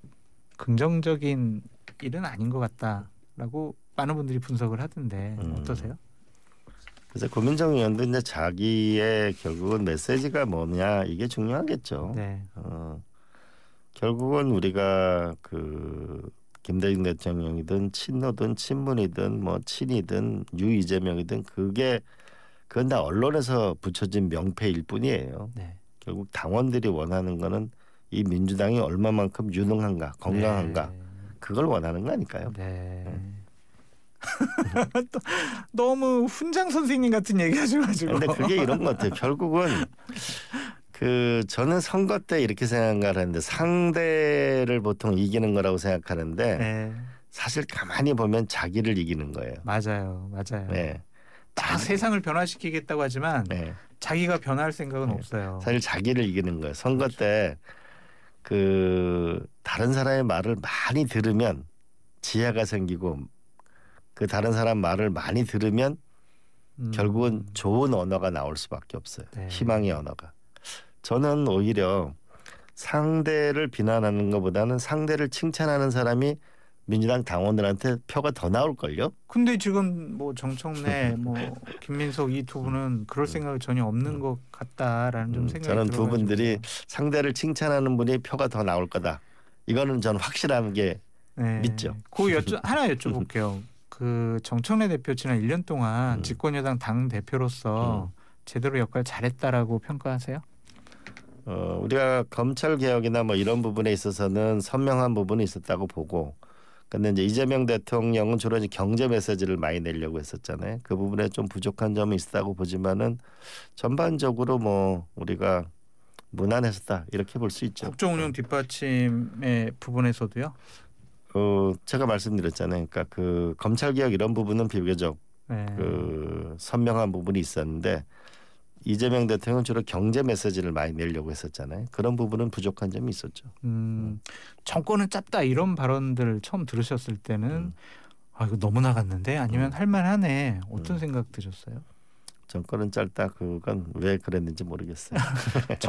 [SPEAKER 7] 긍정적인 일은 아닌 것 같다라고 많은 분들이 분석을 하던데
[SPEAKER 8] 음.
[SPEAKER 7] 어떠세요?
[SPEAKER 8] 그래서 고민정 의원도 이제 자기의 결국은 메시지가 뭐냐 이게 중요하겠죠.
[SPEAKER 7] 네.
[SPEAKER 8] 어, 결국은 우리가 그 김대중 대통령이든 친노든 친문이든 뭐 친이든 유 이재명이든 그게 그건 다 언론에서 붙여진 명패일 뿐이에요.
[SPEAKER 7] 네. 결국
[SPEAKER 8] 당원들이 원하는 거는 이 민주당이 얼마만큼 유능한가 건강한가
[SPEAKER 7] 네.
[SPEAKER 8] 그걸 원하는 거 아닐까요?
[SPEAKER 7] 네.
[SPEAKER 8] 네.
[SPEAKER 7] 또 너무 훈장 선생님 같은 얘기 하셔가지고.
[SPEAKER 8] 근데 그게 이런 것 같아요. 결국은 그 저는 선거 때 이렇게 생각하는데 상대를 보통 이기는 거라고 생각하는데
[SPEAKER 7] 네.
[SPEAKER 8] 사실 가만히 보면 자기를 이기는 거예요.
[SPEAKER 7] 맞아요, 맞아요.
[SPEAKER 8] 네.
[SPEAKER 7] 다 세상을 변화시키겠다고 하지만
[SPEAKER 8] 네.
[SPEAKER 7] 자기가 변화할 생각은
[SPEAKER 8] 네.
[SPEAKER 7] 없어요.
[SPEAKER 8] 사실 자기를 이기는 거예요. 선거 때 그 다른 사람의 말을 많이 들으면 지혜가 생기고 그 다른 사람 말을 많이 들으면 음. 결국은 좋은 언어가 나올 수밖에 없어요. 네. 희망의 언어가. 저는 오히려 상대를 비난하는 것보다는 상대를 칭찬하는 사람이 민주당 당원들한테 표가 더 나올걸요?
[SPEAKER 7] 근데 지금 뭐 정청래, 뭐 김민석 이 두 분은 그럴 생각이 전혀 없는 것 같다라는 좀 생각이
[SPEAKER 8] 저는
[SPEAKER 7] 들어가지고.
[SPEAKER 8] 두 분들이 상대를 칭찬하는 분이 표가 더 나올 거다. 이거는 저는 확실한 게
[SPEAKER 7] 네.
[SPEAKER 8] 믿죠.
[SPEAKER 7] 그 여쭤 하나 여쭤볼게요. 그 정청래 대표 지난 일 년 동안 음. 집권여당 당 대표로서 음. 제대로 역할 잘했다라고 평가하세요?
[SPEAKER 8] 어, 우리가 검찰 개혁이나 뭐 이런 부분에 있어서는 선명한 부분이 있었다고 보고, 근데 이제 이재명 대통령은 주로 이제 경제 메시지를 많이 내려고 했었잖아요. 그 부분에 좀 부족한 점이 있었다고 보지만은 전반적으로 뭐 우리가 무난했었다 이렇게 볼 수 있죠.
[SPEAKER 7] 국정운영 뒷받침의 부분에서도요?
[SPEAKER 8] 어, 제가 말씀드렸잖아요. 그러니까 그 검찰 개혁 이런 부분은 비교적
[SPEAKER 7] 네.
[SPEAKER 8] 그 선명한 부분이 있었는데 이재명 대통령은 주로 경제 메시지를 많이 내려고 했었잖아요. 그런 부분은 부족한 점이 있었죠.
[SPEAKER 7] 음, 정권은 짧다 이런 발언들 처음 들으셨을 때는 음. 아 이거 너무 나갔는데 아니면 음. 할만하네 어떤 음. 생각 드셨어요?
[SPEAKER 8] 정권은 짧다 그건 왜 그랬는지 모르겠어요.